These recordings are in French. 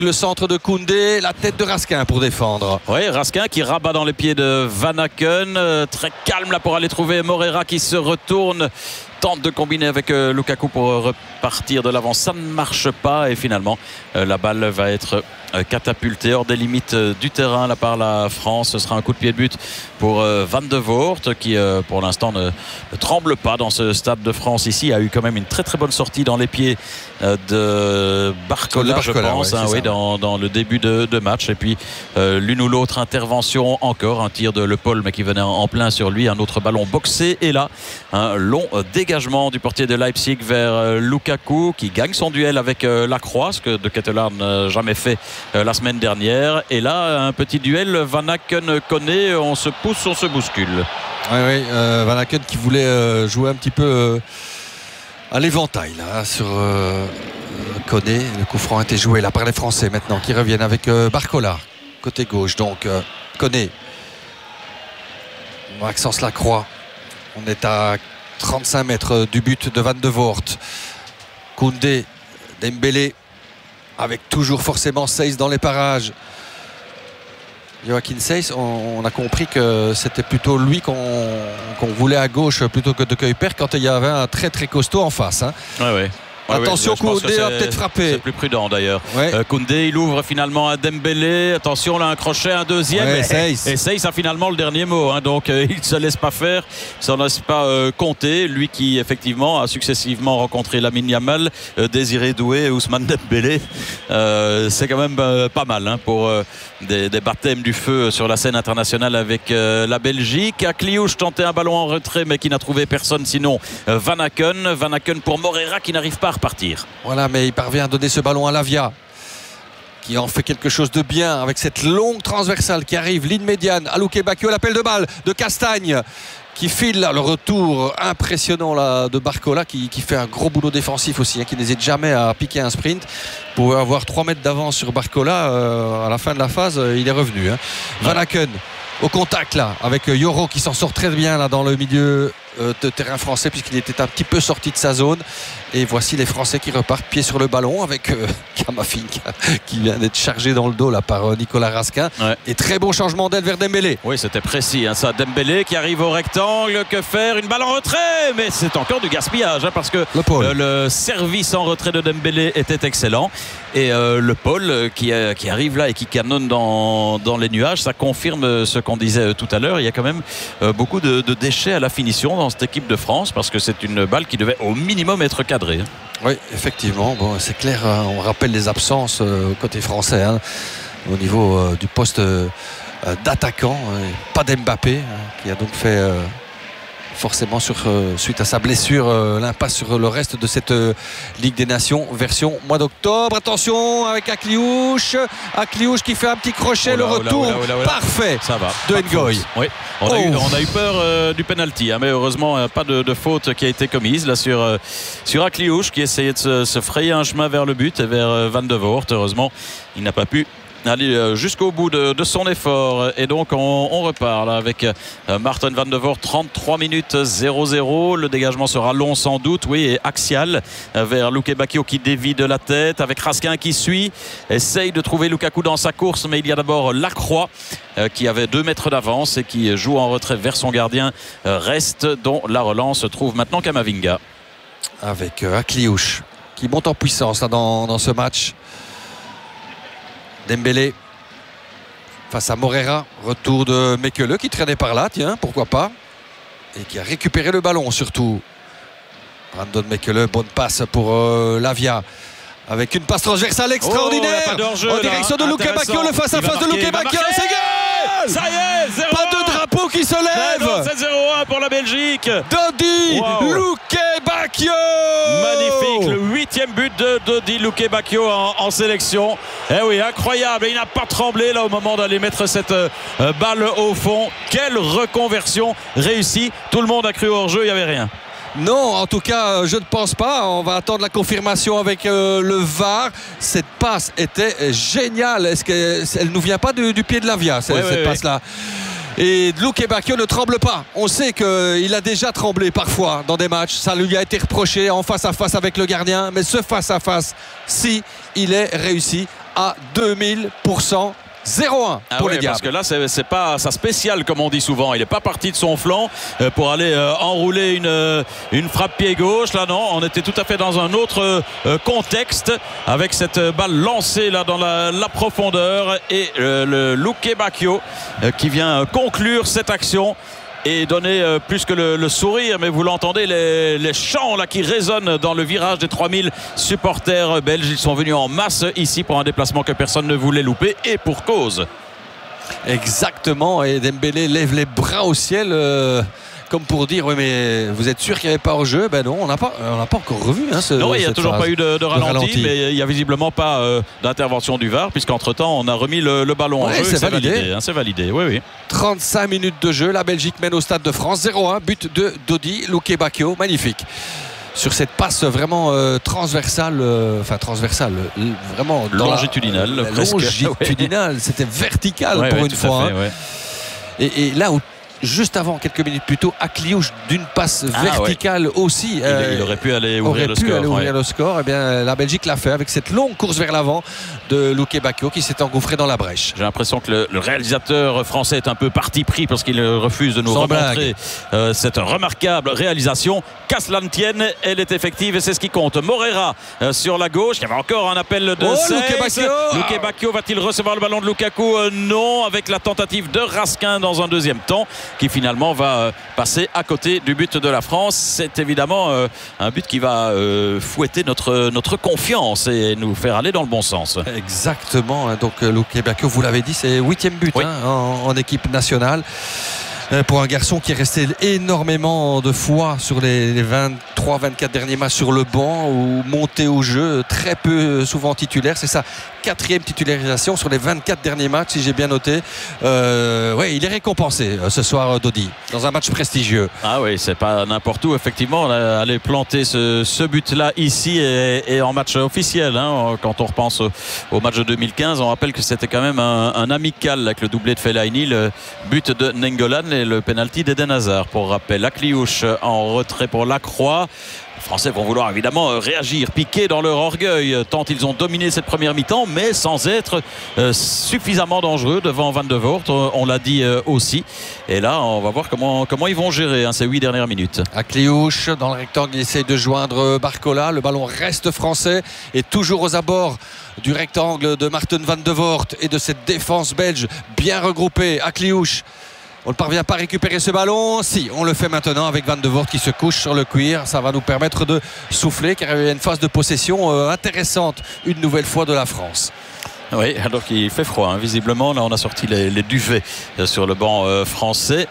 Le centre de Koundé, la tête de Raskin pour défendre. Oui, Raskin qui rabat dans les pieds de Van Aken. Très calme là pour aller trouver Moreira qui se retourne. Tente de combiner avec Lukaku pour repartir de l'avant. Ça ne marche pas et finalement la balle va être catapultée hors des limites du terrain là par la France. Ce sera un coup de pied de but pour Van de Voort qui pour l'instant ne tremble pas dans ce stade de France ici. Il a eu quand même une très très bonne sortie dans les pieds de Barcola, je pense, ouais, dans le début de match. Et puis l'une ou l'autre intervention encore, un tir de Le Paul mais qui venait en plein sur lui, un autre ballon boxé et là un long dégagement du portier de Leipzig vers Lukaku qui gagne son duel avec Lacroix, ce que De Ketelaere n'a jamais fait la semaine dernière. Et là un petit duel Van Aken-Koné, on se pousse, on se bouscule. Oui, Van Aken qui voulait jouer un petit peu à l'éventail là, sur Koné. Le coup franc a été joué là par les Français maintenant qui reviennent avec Barcola côté gauche. Donc Koné, Maxence Lacroix, on est à 35 mètres du but de Van de Voort. Koundé, Dembélé avec toujours forcément Seyss dans les parages. Joachim Seyss, on a compris que c'était plutôt lui qu'on voulait à gauche plutôt que de Kuiper quand il y avait un très très costaud en face. Hein. Ouais. Attention, Koundé a peut-être frappé. C'est plus prudent d'ailleurs. Koundé, il ouvre finalement à Dembélé. Attention, là un crochet, un deuxième. Et Seyss a finalement le dernier mot. Hein. Donc il ne se laisse pas faire, il ne se laisse pas compter. Lui qui effectivement a successivement rencontré Lamine Yamal, Désiré Doué et Ousmane Dembélé. C'est quand même pas mal hein, pour des baptêmes du feu sur la scène internationale avec la Belgique. Akliouche tentait un ballon en retrait mais qui n'a trouvé personne sinon Van Aken. Van Aken pour Moreira qui n'arrive pas à repartir. Voilà, mais il parvient à donner ce ballon à Lavia qui en fait quelque chose de bien avec cette longue transversale qui arrive, ligne médiane à Luque Bacchio, l'appel de balle de Castagne qui file là, le retour impressionnant là, de Barcola qui fait un gros boulot défensif aussi hein, qui n'hésite jamais à piquer un sprint pour avoir 3 mètres d'avance sur Barcola à la fin de la phase il est revenu hein. Van Aken au contact là avec Yoro qui s'en sort très bien là dans le milieu de terrain français puisqu'il était un petit peu sorti de sa zone et voici les Français qui repartent pied sur le ballon avec Kamavinga qui vient d'être chargé dans le dos là par Nicolas Raskin et très bon changement d'aile vers Dembélé. Oui, c'était précis hein, ça. Dembélé qui arrive au rectangle, que faire, une balle en retrait mais c'est encore du gaspillage hein, parce que le service en retrait de Dembélé était excellent et Le Paul qui arrive là et qui canonne dans les nuages, ça confirme ce qu'on disait tout à l'heure. Il y a quand même beaucoup de déchets à la finition dans cette équipe de France parce que c'est une balle qui devait au minimum être cadrée. Oui, effectivement, bon, c'est clair, on rappelle les absences côté français hein, au niveau du poste d'attaquant, pas d'Mbappé qui a donc fait forcément suite à sa blessure l'impasse sur le reste de cette Ligue des Nations version mois d'octobre. Attention avec Akliouche qui fait un petit crochet, le retour parfait ça va, de Ngoy. Oui, on a eu peur du penalty hein, mais heureusement pas de faute qui a été commise là sur Akliouche qui essayait de se frayer un chemin vers le but et vers Van de Voort. Heureusement il n'a pas pu aller jusqu'au bout de son effort et donc on repart là avec Martin Van de Voort. 33 minutes 0-0, le dégagement sera long sans doute, oui, et axial vers Luque Bacchio qui dévie de la tête avec Raskin qui suit, essaye de trouver Lukaku dans sa course mais il y a d'abord Lacroix qui avait 2 mètres d'avance et qui joue en retrait vers son gardien Reste, dont la relance trouve maintenant Kamavinga avec Akliouche qui monte en puissance là, dans ce match. Dembélé face à Moreira, retour de Mekele qui traînait par là, tiens, pourquoi pas, et qui a récupéré le ballon surtout. Brandon Mekele, bonne passe pour Lavia avec une passe transversale extraordinaire en direction de Luque Bacchio, le face-à-face de Luque Bacchio, c'est gagné. Ça y est, 0-1. Pas de drapeau qui se lève. 7-0-1 pour la Belgique. Dodi Luque Bacchio. Magnifique, le 8e but de Dodi Luque Bacchio en sélection. Eh oui, incroyable. Il n'a pas tremblé là au moment d'aller mettre cette balle au fond. Quelle reconversion réussie. Tout le monde a cru au hors-jeu, il n'y avait rien. Non, en tout cas, je ne pense pas. On va attendre la confirmation avec le VAR. Cette passe était géniale. Est-ce qu'elle ne nous vient pas du pied de Lavia, cette passe-là? Et Luque Bacchio ne tremble pas. On sait qu'il a déjà tremblé parfois dans des matchs. Ça lui a été reproché en face à face avec le gardien. Mais ce face à face, si il est réussi à 2000%. 0-1 pour les Diables. Parce que là, c'est pas sa spéciale, comme on dit souvent. Il n'est pas parti de son flanc pour aller enrouler une frappe pied gauche. Là, non, on était tout à fait dans un autre contexte avec cette balle lancée là dans la profondeur et le Luque Bacchio qui vient conclure cette action et donner plus que le sourire, mais vous l'entendez, les chants là qui résonnent dans le virage des 3000 supporters belges. Ils sont venus en masse ici pour un déplacement que personne ne voulait louper, et pour cause. Exactement, et Dembélé lève les bras au ciel comme pour dire oui, mais vous êtes sûr qu'il n'y avait pas hors-jeu? Ben non, on n'a pas encore revu non, il n'y a toujours pas eu de ralenti, mais il n'y a visiblement pas d'intervention du VAR, puisqu'entre-temps on a remis le ballon en jeu. C'est validé, c'est validé, oui. 35 minutes de jeu, la Belgique mène au Stade de France 0-1, but de Dodi Luque Bacchio, magnifique. Sur cette passe vraiment transversale, vraiment longitudinale, c'était vertical pour une fois. Et là où juste avant, quelques minutes plus tôt, Akliouche d'une passe verticale aussi. Il aurait pu aller ouvrir le score. Eh bien, la Belgique l'a fait avec cette longue course vers l'avant de Luque Bacchio qui s'est engouffré dans la brèche. J'ai l'impression que le réalisateur français est un peu parti pris parce qu'il refuse de nous remontrer cette remarquable réalisation. Qu'à cela ne tienne, elle est effective et c'est ce qui compte. Moreira sur la gauche. Il y avait encore un appel de Luque Bacchio va-t-il recevoir le ballon de Lukaku? Non, avec la tentative de Raskin dans un deuxième temps, qui finalement va passer à côté du but de la France. C'est évidemment un but qui va fouetter notre confiance et nous faire aller dans le bon sens. Exactement, donc Luque Bacchio, vous l'avez dit, c'est 8e but en équipe nationale. Pour un garçon qui est resté énormément de fois sur les 23-24 derniers matchs sur le banc ou monté au jeu, très peu souvent titulaire. C'est sa 4e titularisation sur les 24 derniers matchs, si j'ai bien noté. Il est récompensé ce soir, Dodi, dans un match prestigieux. Ah oui, c'est pas n'importe où, effectivement. On a allé planter ce but-là ici et en match officiel. Quand on repense au match de 2015, on rappelle que c'était quand même un amical avec le doublé de Fellaini, le but de Nainggolan et le pénalty d'Eden Hazard. Pour rappel, Akliouche en retrait pour Lacroix. Les Français vont vouloir évidemment réagir, piquer dans leur orgueil, tant ils ont dominé cette première mi-temps, mais sans être suffisamment dangereux devant Van de Voort, on l'a dit aussi. Et là, on va voir comment ils vont gérer ces 8 dernières minutes. Akliouche, dans le rectangle, il essaye de joindre Barcola. Le ballon reste français et toujours aux abords du rectangle de Maarten Van de Voort et de cette défense belge bien regroupée. Akliouche, on ne parvient pas à récupérer ce ballon. Si, on le fait maintenant avec Van de Voort qui se couche sur le cuir. Ça va nous permettre de souffler car il y a une phase de possession intéressante une nouvelle fois de la France. Oui, alors qu'il fait froid, visiblement. Là, on a sorti les duvets sur le banc français.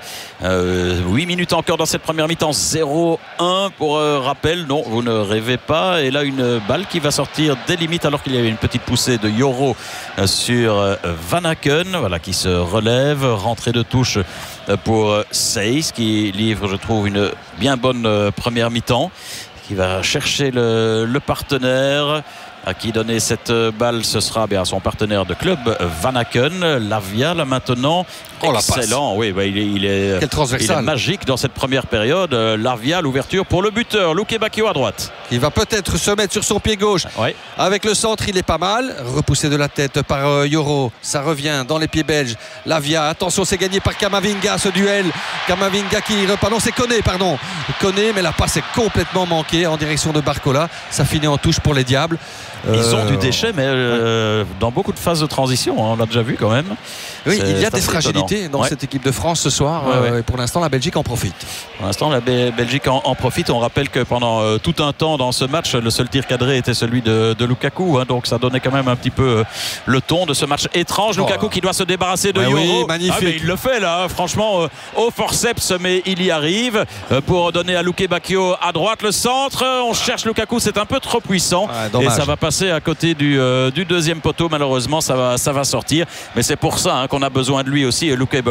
8 minutes encore dans cette première mi-temps. 0-1 pour rappel. Non, vous ne rêvez pas. Et là, une balle qui va sortir des limites alors qu'il y avait une petite poussée de Yoro sur Van Aken. Voilà, qui se relève. Rentrée de touche pour Seyss qui livre, je trouve, une bien bonne première mi-temps. Qui va chercher le partenaire. À qui donner cette balle, ce sera bien son partenaire de club, Van Aken. Lavia là maintenant, excellent. Oui, il est magique dans cette première période. Lavia, l'ouverture pour le buteur, Luque Bacchio à droite. Il va peut-être se mettre sur son pied gauche. Avec le centre, il est pas mal. Repoussé de la tête par Yoro. Ça revient dans les pieds belges. Lavia, attention, c'est gagné par Camavinga ce duel. Camavinga qui repart. Non, c'est Koné, pardon. Koné, mais la passe est complètement manquée en direction de Barcola. Ça finit en touche pour les Diables. Ils ont du déchet, mais dans beaucoup de phases de transition, on l'a déjà vu quand même. Oui, il y a des fragilités dans cette équipe de France ce soir. Et pour l'instant, la Belgique en profite. Pour l'instant, la Belgique en profite. On rappelle que pendant tout un temps dans ce match, le seul tir cadré était celui de Lukaku. Donc ça donnait quand même un petit peu le ton de ce match étrange. Lukaku qui doit se débarrasser de Yoro. Oui, magnifique. Mais il le fait là, franchement, au forceps, mais il y arrive pour donner à Luque Bacchio à droite le centre. On cherche Lukaku, c'est un peu trop puissant. Et ça va passer à côté du deuxième poteau. Malheureusement, ça va sortir. Mais c'est pour ça qu'on a besoin de lui aussi.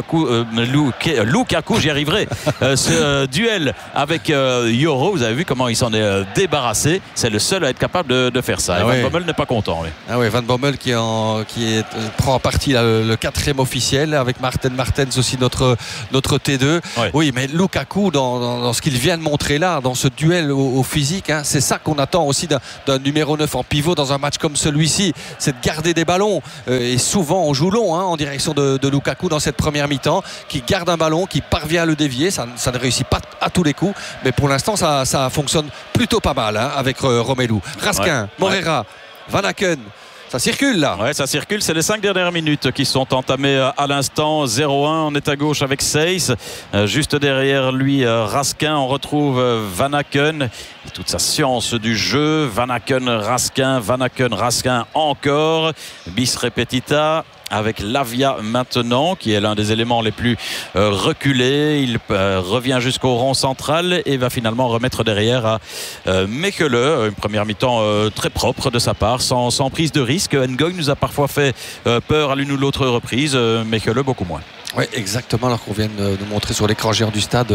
Lukaku, j'y arriverai. Ce duel avec Yoro, vous avez vu comment il s'en est débarrassé. C'est le seul à être capable de faire ça. Van Bommel n'est pas content. Van Bommel qui prend en partie là, le 4e officiel avec Martens aussi notre T2. Oui, mais Lukaku dans ce qu'il vient de montrer là, dans ce duel au physique, c'est ça qu'on attend aussi d'un numéro 9 en pivot. niveau dans un match comme celui-ci, c'est de garder des ballons. Et souvent, on joue long en direction de Lukaku dans cette première mi-temps, qui garde un ballon, qui parvient à le dévier. Ça ne réussit pas à tous les coups, mais pour l'instant, ça fonctionne plutôt pas mal avec Romelu. Raskin, Moreira, Van Aken. Ça circule là. Ouais, ça circule. C'est les 5 dernières minutes qui sont entamées à l'instant. 0-1. On est à gauche avec Seyss. Juste derrière lui, Raskin. On retrouve Van Aken. Et toute sa science du jeu. Van Aken, Raskin. Van Aken, Raskin encore. Bis repetita. Avec Lavia maintenant, qui est l'un des éléments les plus reculés. Il revient jusqu'au rond central et va finalement remettre derrière à Mekele. Une première mi-temps très propre de sa part, sans prise de risque. Ngoy nous a parfois fait peur à l'une ou l'autre reprise. Mekele beaucoup moins. Oui, exactement, alors qu'on vient de nous montrer sur l'écran géant du stade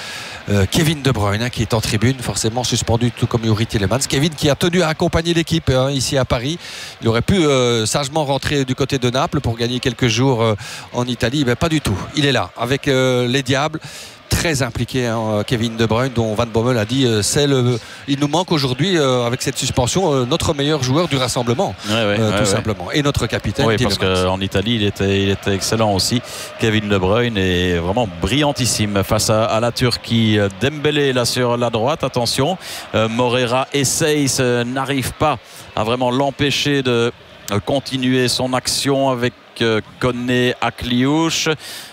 Kevin De Bruyne qui est en tribune, forcément suspendu tout comme Youri Tielemans. Kevin qui a tenu à accompagner l'équipe ici à Paris. Il aurait pu sagement rentrer du côté de Naples pour gagner quelques jours en Italie, mais pas du tout. Il est là avec les Diables. Très impliqué, Kevin De Bruyne, dont Van Bommel a dit il nous manque aujourd'hui avec cette suspension notre meilleur joueur du rassemblement, tout simplement, et notre capitaine. Oui, parce qu'en Italie il était excellent aussi. Kevin De Bruyne est vraiment brillantissime face à la Turquie. Dembélé là sur la droite, attention, Moreira et Seyss n'arrivent pas à vraiment l'empêcher de continuer son action avec Koné Akliouche.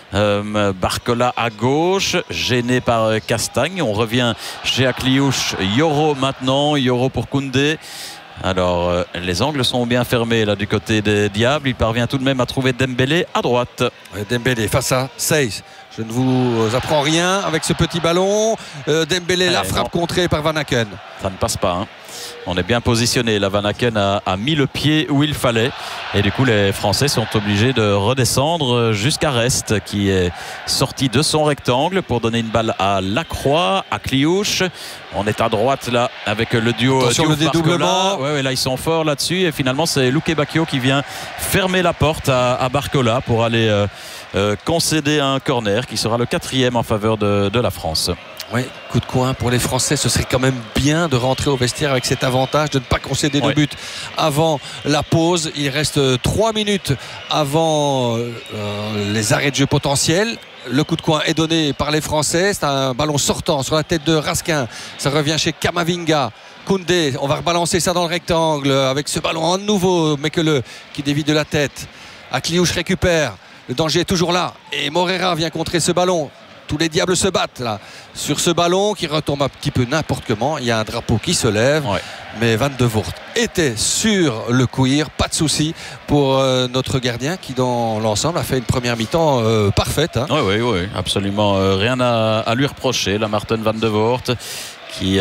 Barcola à gauche, gêné par Castagne. On revient chez Akliouche. Yoro maintenant, Yoro pour Koundé. Alors les angles sont bien fermés là du côté des Diables. Il parvient tout de même à trouver Dembélé à droite. Dembélé face à Seyss. Je ne vous apprends rien avec ce petit ballon. Dembélé, la frappe contrée par Van Aken. Ça ne passe pas. On est bien positionné. La Van Aken a mis le pied où il fallait. Et du coup, les Français sont obligés de redescendre jusqu'à Rest, qui est sorti de son rectangle pour donner une balle à Lacroix, à Kliouche. On est à droite là avec le duo. Sur le dédoublement. Ouais, là ils sont forts là-dessus. Et finalement, c'est Luque Bacchio qui vient fermer la porte à Barcola pour aller concéder un corner qui sera le 4e en faveur de la France. Oui, coup de coin pour les Français. Ce serait quand même bien de rentrer au vestiaire avec cet avantage de ne pas concéder de but avant la pause. Il reste 3 minutes avant les arrêts de jeu potentiels. Le coup de coin est donné par les Français. C'est un ballon sortant sur la tête de Raskin. Ça revient chez Kamavinga. Koundé, on va rebalancer ça dans le rectangle avec ce ballon à nouveau. Mekele qui dévie de la tête. Akliouche récupère. Le danger est toujours là. Et Moreira vient contrer ce ballon. Tous les Diables se battent là sur ce ballon qui retombe un petit peu n'importe comment. Il y a un drapeau qui se lève, mais Van de Voort était sur le cuir, pas de souci pour notre gardien qui dans l'ensemble a fait une première mi-temps parfaite. Oui, absolument rien à lui reprocher. La Martin Van de Voort qui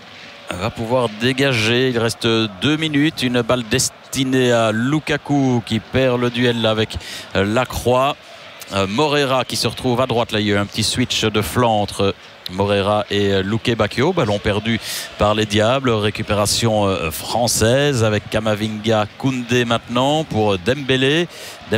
va pouvoir dégager. Il reste 2 minutes, une balle destinée à Lukaku qui perd le duel avec Lacroix. Moreira qui se retrouve à droite. Là il y a eu un petit switch de flanc entre Moreira et Luque Bacchio. Ballon perdu par les Diables. Récupération française avec Kamavinga, Koundé maintenant pour Dembélé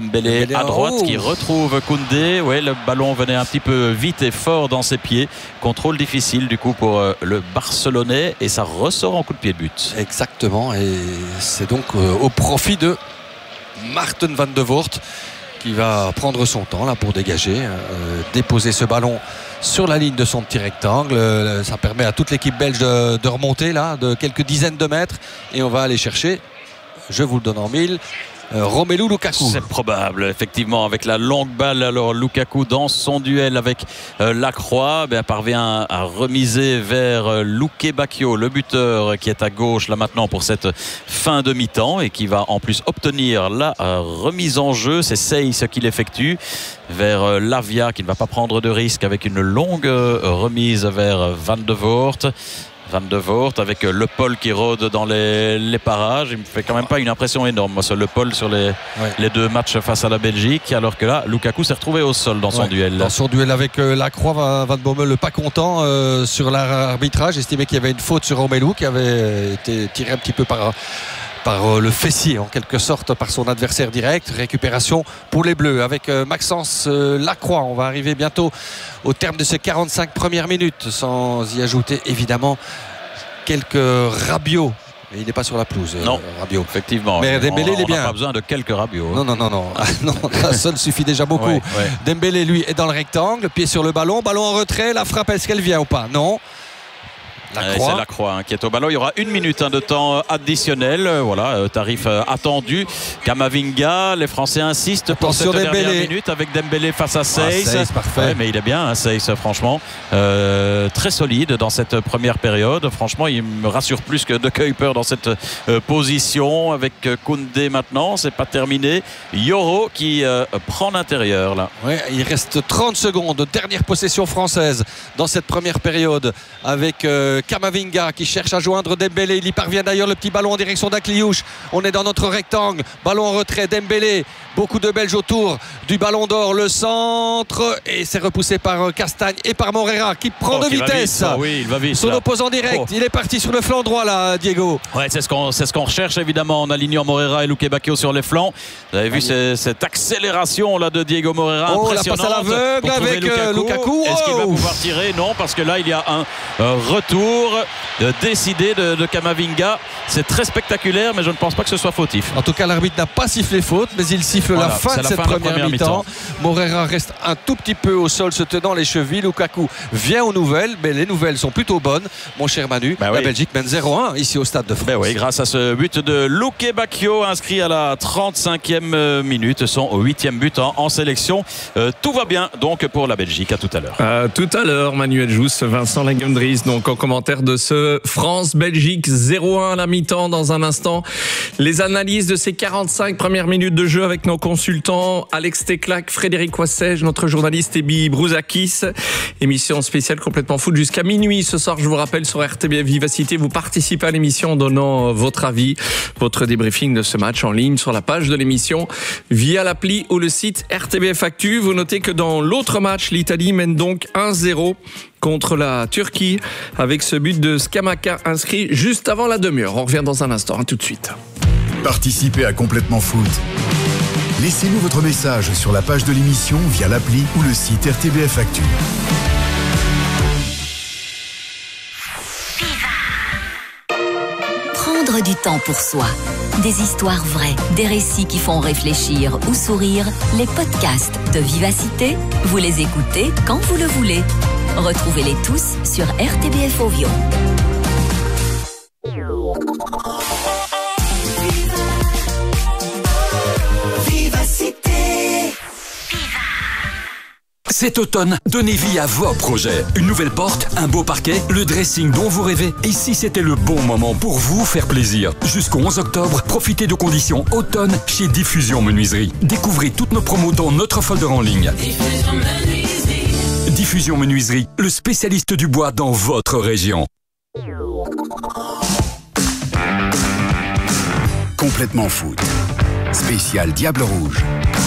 à droite qui retrouve Koundé. Le ballon venait un petit peu vite et fort dans ses pieds. Contrôle difficile du coup pour le Barcelonais et ça ressort en coup de pied de but. Exactement, et c'est donc au profit de Martin Van de Voort qui va prendre son temps là pour dégager, déposer ce ballon sur la ligne de son petit rectangle. Ça permet à toute l'équipe belge de remonter là de quelques dizaines de mètres et on va aller chercher, je vous le donne en mille, Romelu Lukaku. C'est probable, effectivement, avec la longue balle. Alors Lukaku dans son duel avec Lacroix parvient à remiser vers Luque Bacchio, le buteur qui est à gauche là maintenant pour cette fin de mi-temps et qui va en plus obtenir la remise en jeu. C'est Seyss qui l'effectue vers Lavia qui ne va pas prendre de risque avec une longue remise vers Van de Voort. Van de Voort avec Le Paul qui rôde dans les parages. Il me fait quand même pas une impression énorme, moi, ce Le Paul sur les 2 matchs face à la Belgique, alors que là Lukaku s'est retrouvé au sol dans son duel. Dans son duel avec Lacroix, Van Bommel pas content sur l'arbitrage, estimait qu'il y avait une faute sur Romelu qui avait été tiré un petit peu par le fessier en quelque sorte par son adversaire direct. Récupération pour les Bleus avec Maxence Lacroix. On va arriver bientôt au terme de ces 45 premières minutes, sans y ajouter évidemment quelques Rabiot Et il n'est pas sur la pelouse, non, Rabiot. Effectivement. Mais Dembélé, il est bien. On n'a pas besoin de quelques Rabiot. Non. Non, un seul suffit déjà beaucoup. Ouais. Dembélé, lui, est dans le rectangle, pied sur le ballon en retrait. La frappe, est-ce qu'elle vient ou pas? Non. C'est Lacroix qui est au ballon. Il y aura 1 minute de temps additionnel. Voilà, tarif attendu. Kamavinga, les Français insistent pour cette dernière minute avec Dembélé face à Seyss. Seyss, parfait. Ouais, mais il est bien, Seyss, franchement. Très solide dans cette première période. Franchement, il me rassure plus que De Kuyper dans cette position. Avec Koundé maintenant, c'est pas terminé. Yoro qui prend l'intérieur là. Ouais, il reste 30 secondes. Dernière possession française dans cette première période avec Kamavinga qui cherche à joindre Dembélé. Il y parvient d'ailleurs, le petit ballon en direction d'Akliouche. On est dans notre rectangle. Ballon en retrait, Dembélé. Beaucoup de Belges autour du ballon d'or. Le centre. Et c'est repoussé par Castagne et par Moreira qui prend de vitesse. Il va vite. Son opposant direct. Il est parti sur le flanc droit là, Diego. Ouais, c'est ce qu'on recherche évidemment en alignant Moreira et Luque Bacchio sur les flancs. Vous avez vu cette accélération là de Diego Moreira, impressionnante. La passe à l'aveugle avec Lukaku. Est-ce qu'il va pouvoir tirer? Non, parce que là il y a un retour décidé de Kamavinga. C'est très spectaculaire, mais je ne pense pas que ce soit fautif. En tout cas, l'arbitre n'a pas sifflé faute, mais il siffle la fin de cette première mi-temps. Moreira reste un tout petit peu au sol, se tenant les chevilles. Lukaku vient aux nouvelles, mais les nouvelles sont plutôt bonnes, mon cher Manu. La Belgique mène 0-1 ici au Stade de France. Grâce à ce but de Luque Bacchio, inscrit à la 35e minute, son 8e but en sélection. Tout va bien donc pour la Belgique. À tout à l'heure. Tout à l'heure, Manuel Jousse, Vincent Lagundries, donc en commentaire de ce France-Belgique 0-1 à la mi-temps. Dans un instant, les analyses de ces 45 premières minutes de jeu avec nos consultants Alex Teclac, Frédéric Wassège, notre journaliste Ebi Brouzakis. Émission spéciale complètement foot jusqu'à minuit ce soir. Je vous rappelle, sur RTBF Vivacité, vous participez à l'émission en donnant votre avis, votre débriefing de ce match en ligne sur la page de l'émission via l'appli ou le site RTBF Actu. Vous notez que dans l'autre match, l'Italie mène donc 1-0 contre la Turquie avec ce but de Scamacca inscrit juste avant la demi-heure. On revient dans un instant, tout de suite. Participez à Complètement Foot. Laissez-nous votre message sur la page de l'émission via l'appli ou le site RTBF Actu. Prendre du temps pour soi. Des histoires vraies, des récits qui font réfléchir ou sourire. Les podcasts de Vivacité, vous les écoutez quand vous le voulez. Retrouvez-les tous sur RTBF Ovio. Cet automne, donnez vie à vos projets. Une nouvelle porte, un beau parquet, le dressing dont vous rêvez. Et si c'était le bon moment pour vous faire plaisir? Jusqu'au 11 octobre, profitez de conditions automne chez Diffusion Menuiserie. Découvrez toutes nos promos dans notre folder en ligne. Diffusion Menuiserie, le spécialiste du bois dans votre région. Complètement Foot. Spécial Diable Rouge.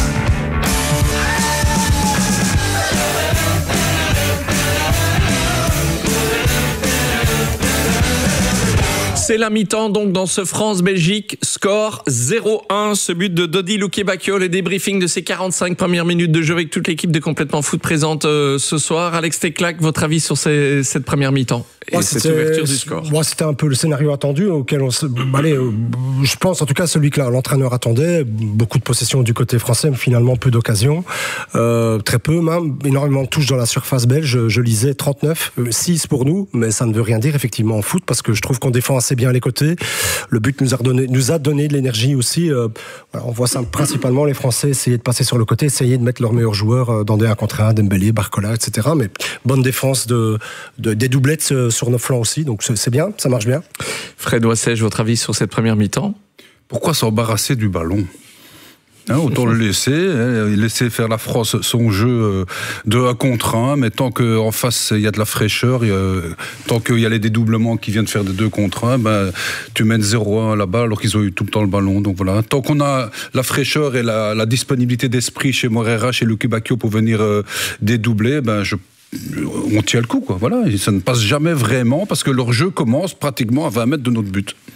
C'est la mi-temps donc dans ce France-Belgique, score 0-1, ce but de Dodi Luque Bacchio, le débriefing de ces 45 premières minutes de jeu avec toute l'équipe de Complètement Foot présente ce soir. Alex Teclac, votre avis sur cette première mi-temps et cette ouverture du score? Moi, c'était un peu le scénario attendu auquel je pense en tout cas celui que l'entraîneur attendait. Beaucoup de possession du côté français, mais finalement peu d'occasions, très peu même, énormément de touches dans la surface belge. Je lisais 39, 6 pour nous, mais ça ne veut rien dire effectivement en foot parce que je trouve qu'on défend assez bien les côtés. Le but nous a donné de l'énergie aussi. On voit ça principalement les Français essayer de passer sur le côté, essayer de mettre leurs meilleurs joueurs dans des 1 contre 1, Dembélé, Barcola, etc. Mais bonne défense des doublettes sur nos flancs aussi, donc c'est bien, ça marche bien. Fred Wassège, votre avis sur cette première mi-temps? Pourquoi s'embarrasser du ballon? Autant le laisser faire la France son jeu de 1 contre 1, mais tant qu'en face il y a de la fraîcheur, tant qu'il y a les dédoublements qui viennent faire des 2 contre 1, tu mènes 0-1 là-bas alors qu'ils ont eu tout le temps le ballon. Donc voilà, tant qu'on a la fraîcheur et la disponibilité d'esprit chez Moreira, chez Luque Bacchio pour venir dédoubler, on tient le coup, quoi. Voilà, et ça ne passe jamais vraiment parce que leur jeu commence pratiquement à 20 mètres de notre but.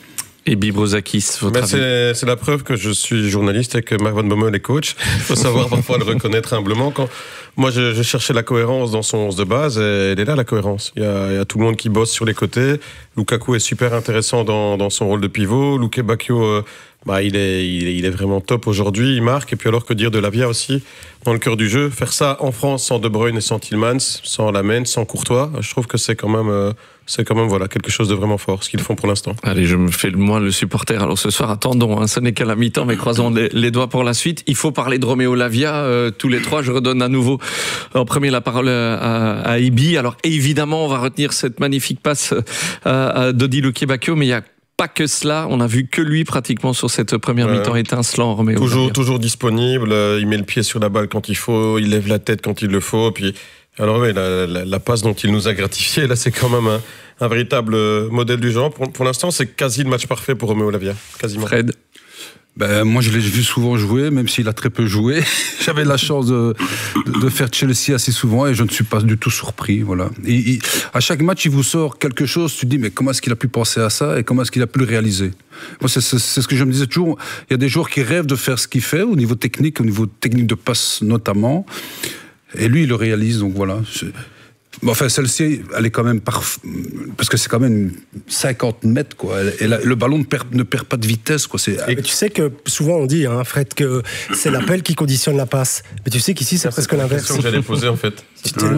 Et Bibrozakis, votre avis? C'est la preuve que je suis journaliste et que Marc Van Bommel est coach. Il faut savoir parfois le reconnaître humblement. Moi, je cherchais la cohérence dans son 11 de base, et elle est là, la cohérence. Il y a tout le monde qui bosse sur les côtés. Lukaku est super intéressant dans son rôle de pivot. Luke Bacchio, il est vraiment top aujourd'hui. Il marque. Et puis alors, que dire de Lavia aussi, dans le cœur du jeu. Faire ça en France sans De Bruyne et sans Tielemans, sans Lamine, sans Courtois, je trouve que c'est quand même voilà, quelque chose de vraiment fort, ce qu'ils font pour l'instant. Allez, je me fais moi le supporter. Alors ce soir, attendons, ce n'est qu'à la mi-temps, mais croisons les doigts pour la suite. Il faut parler de Romeo Lavia, tous les trois. Je redonne à nouveau en premier la parole à Ibi. Alors évidemment, on va retenir cette magnifique passe à Dodi Luke Bacchio, mais il y a pas que cela, on a vu que lui pratiquement sur cette première mi-temps étincelant, Romeo Lavia. Toujours disponible, il met le pied sur la balle quand il faut, il lève la tête quand il le faut, puis alors oui, la passe dont il nous a gratifié, là c'est quand même un véritable modèle du genre. Pour l'instant, c'est quasi le match parfait pour Romeo Lavia, quasiment. Fred? Moi, je l'ai vu souvent jouer, même s'il a très peu joué. J'avais la chance de faire Chelsea assez souvent et je ne suis pas du tout surpris. Voilà. À chaque match, il vous sort quelque chose. Tu te dis, mais comment est-ce qu'il a pu penser à ça et comment est-ce qu'il a pu le réaliser? Moi, c'est ce que je me disais toujours. Il y a des joueurs qui rêvent de faire ce qu'il fait au niveau technique de passe notamment. Et lui, il le réalise. Donc voilà. Enfin, celle-ci, elle est quand même parce que c'est quand même 50 mètres, quoi. Et le ballon ne perd pas de vitesse, quoi. Et tu sais que souvent on dit, Fred, que c'est l'appel qui conditionne la passe. Mais tu sais qu'ici, c'est presque l'inverse. C'est la question que j'allais poser, en fait.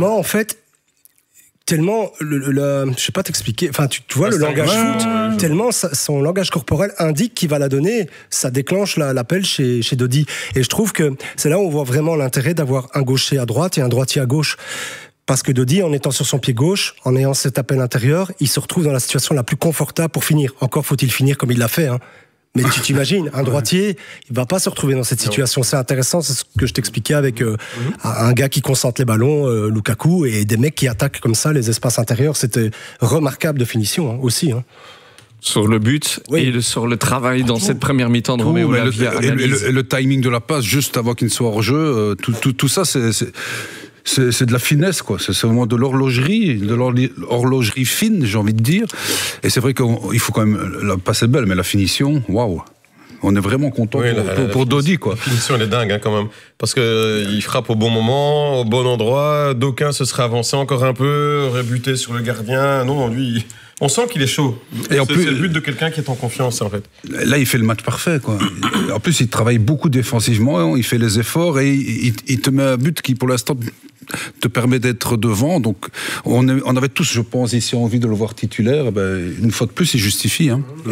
Tellement, je sais pas t'expliquer, enfin, tu vois, le langage foot, tellement son langage corporel indique qu'il va la donner, ça déclenche l'appel chez Dodi. Et je trouve que c'est là où on voit vraiment l'intérêt d'avoir un gaucher à droite et un droitier à gauche. Parce que Dodi, en étant sur son pied gauche, en ayant cet appel intérieur, il se retrouve dans la situation la plus confortable pour finir. Encore faut-il finir comme il l'a fait, Mais tu t'imagines, un droitier, il va pas se retrouver dans cette situation. C'est intéressant, c'est ce que je t'expliquais avec un gars qui concentre les ballons, Lukaku, et des mecs qui attaquent comme ça les espaces intérieurs. C'était remarquable de finition aussi. Sur le but et sur le travail dans cette première mi-temps de Romeo Lavia. Et le timing de la passe, juste avant qu'il ne soit hors jeu, tout ça, c'est de la finesse, quoi. C'est vraiment de l'horlogerie fine, j'ai envie de dire. Et c'est vrai qu'il faut quand même, la passe est belle, mais la finition, waouh. On est vraiment content pour Dodi, quoi. La finition, elle est dingue, quand même. Parce qu'il frappe au bon moment, au bon endroit. D'aucuns se seraient avancés encore un peu, auraient buté sur le gardien. Non, lui, on sent qu'il est chaud. Et c'est le but de quelqu'un qui est en confiance, en fait. Là, il fait le match parfait, quoi. En plus, il travaille beaucoup défensivement, il fait les efforts et il te met un but qui, pour l'instant, te permet d'être devant. Donc, on avait tous, je pense, ici envie de le voir titulaire. Une fois de plus, il justifie.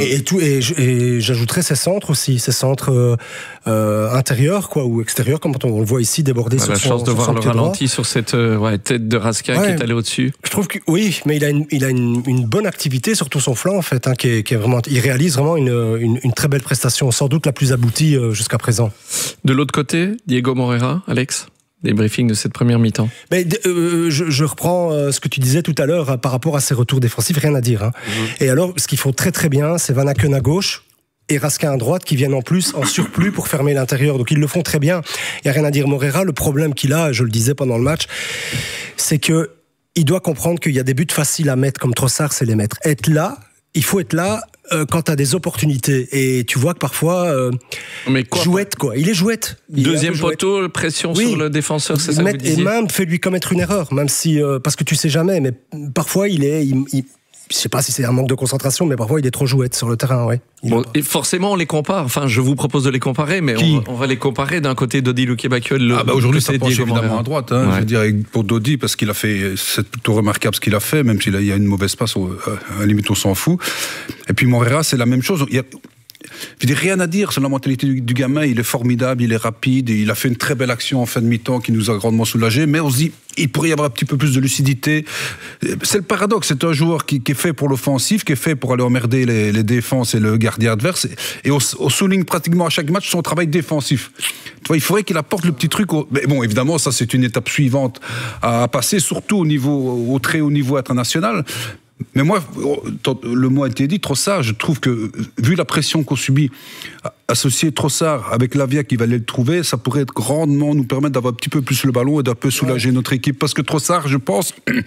Et j'ajouterais ses centres aussi, ses centres intérieurs, quoi, ou extérieurs, comme on le voit ici déborder sur son pied droit. La chance de voir le ralenti sur cette tête de Raska qui est allée au-dessus. Je trouve que oui, mais il a une bonne activité sur tout son flanc, en fait, qui est vraiment. Il réalise vraiment une très belle prestation, sans doute la plus aboutie jusqu'à présent. De l'autre côté, Diego Moreira, Alex, les briefings de cette première mi-temps. Mais je reprends ce que tu disais tout à l'heure par rapport à ses retours défensifs, rien à dire. Et alors, ce qu'ils font très très bien, c'est Van Aken à gauche et Raskin à droite qui viennent en plus en surplus pour fermer l'intérieur. Donc ils le font très bien. Il n'y a rien à dire. Moreira, le problème qu'il a, je le disais pendant le match, c'est que il doit comprendre qu'il y a des buts faciles à mettre, comme Trossard, c'est les mettre. Il faut être là quand tu as des opportunités. Et tu vois que parfois, jouette, quoi. Il est jouette. Deuxième poteau, pression sur le défenseur, c'est ça que vous disiez. Et même, fais-lui commettre une erreur, même si, parce que tu sais jamais, mais parfois, je sais pas si c'est un manque de concentration, mais parfois il est trop jouette sur le terrain, et forcément, on les compare. Enfin, je vous propose de les comparer, mais on va les comparer d'un côté Dodi Luke Bacchio. Aujourd'hui, ça penche évidemment à droite. Je veux dire, pour Dodi, parce qu'il a fait, c'est plutôt remarquable ce qu'il a fait, même s'il y a une mauvaise passe, à la limite, on s'en fout. Et puis Moreira, c'est la même chose. Je dis rien à dire sur la mentalité du gamin, il est formidable, il est rapide, et il a fait une très belle action en fin de mi-temps qui nous a grandement soulagés, mais on se dit, il pourrait y avoir un petit peu plus de lucidité. C'est le paradoxe, c'est un joueur qui est fait pour l'offensif, qui est fait pour aller emmerder les défenses et le gardien adverse, et on souligne pratiquement à chaque match son travail défensif. Tu vois, il faudrait qu'il apporte le petit truc. Mais bon, évidemment, ça c'est une étape suivante à passer, surtout au très haut niveau international. Mais moi, le mot a été dit, Trossard, je trouve que, vu la pression qu'on subit, associer Trossard avec Lavia qui va aller le trouver, ça pourrait grandement nous permettre d'avoir un petit peu plus le ballon et d'un peu soulager notre équipe. Parce que Trossard, je pense,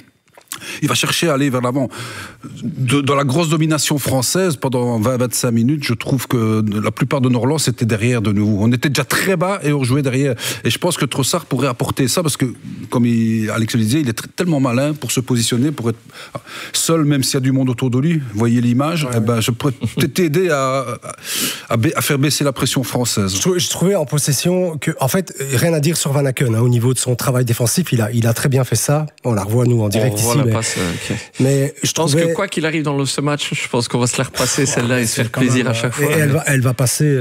Il va chercher à aller vers l'avant. Dans la grosse domination française, pendant 20-25 minutes, je trouve que la plupart de nos relances étaient derrière de nous. On était déjà très bas et on jouait derrière. Et je pense que Trossard pourrait apporter ça parce que, comme Alex le disait, il est tellement malin pour se positionner, pour être seul, même s'il y a du monde autour de lui. Vous voyez l'image, ouais. Je pourrais peut-être t'aider à faire baisser la pression française. Je trouvais en possession que, en fait, rien à dire sur Van Aken, au niveau de son travail défensif, il a très bien fait ça. On la revoit nous en direct ici. Mais je pense que quoi qu'il arrive dans ce match, je pense qu'on va se la repasser celle-là et se faire plaisir à chaque fois. Et elle va passer,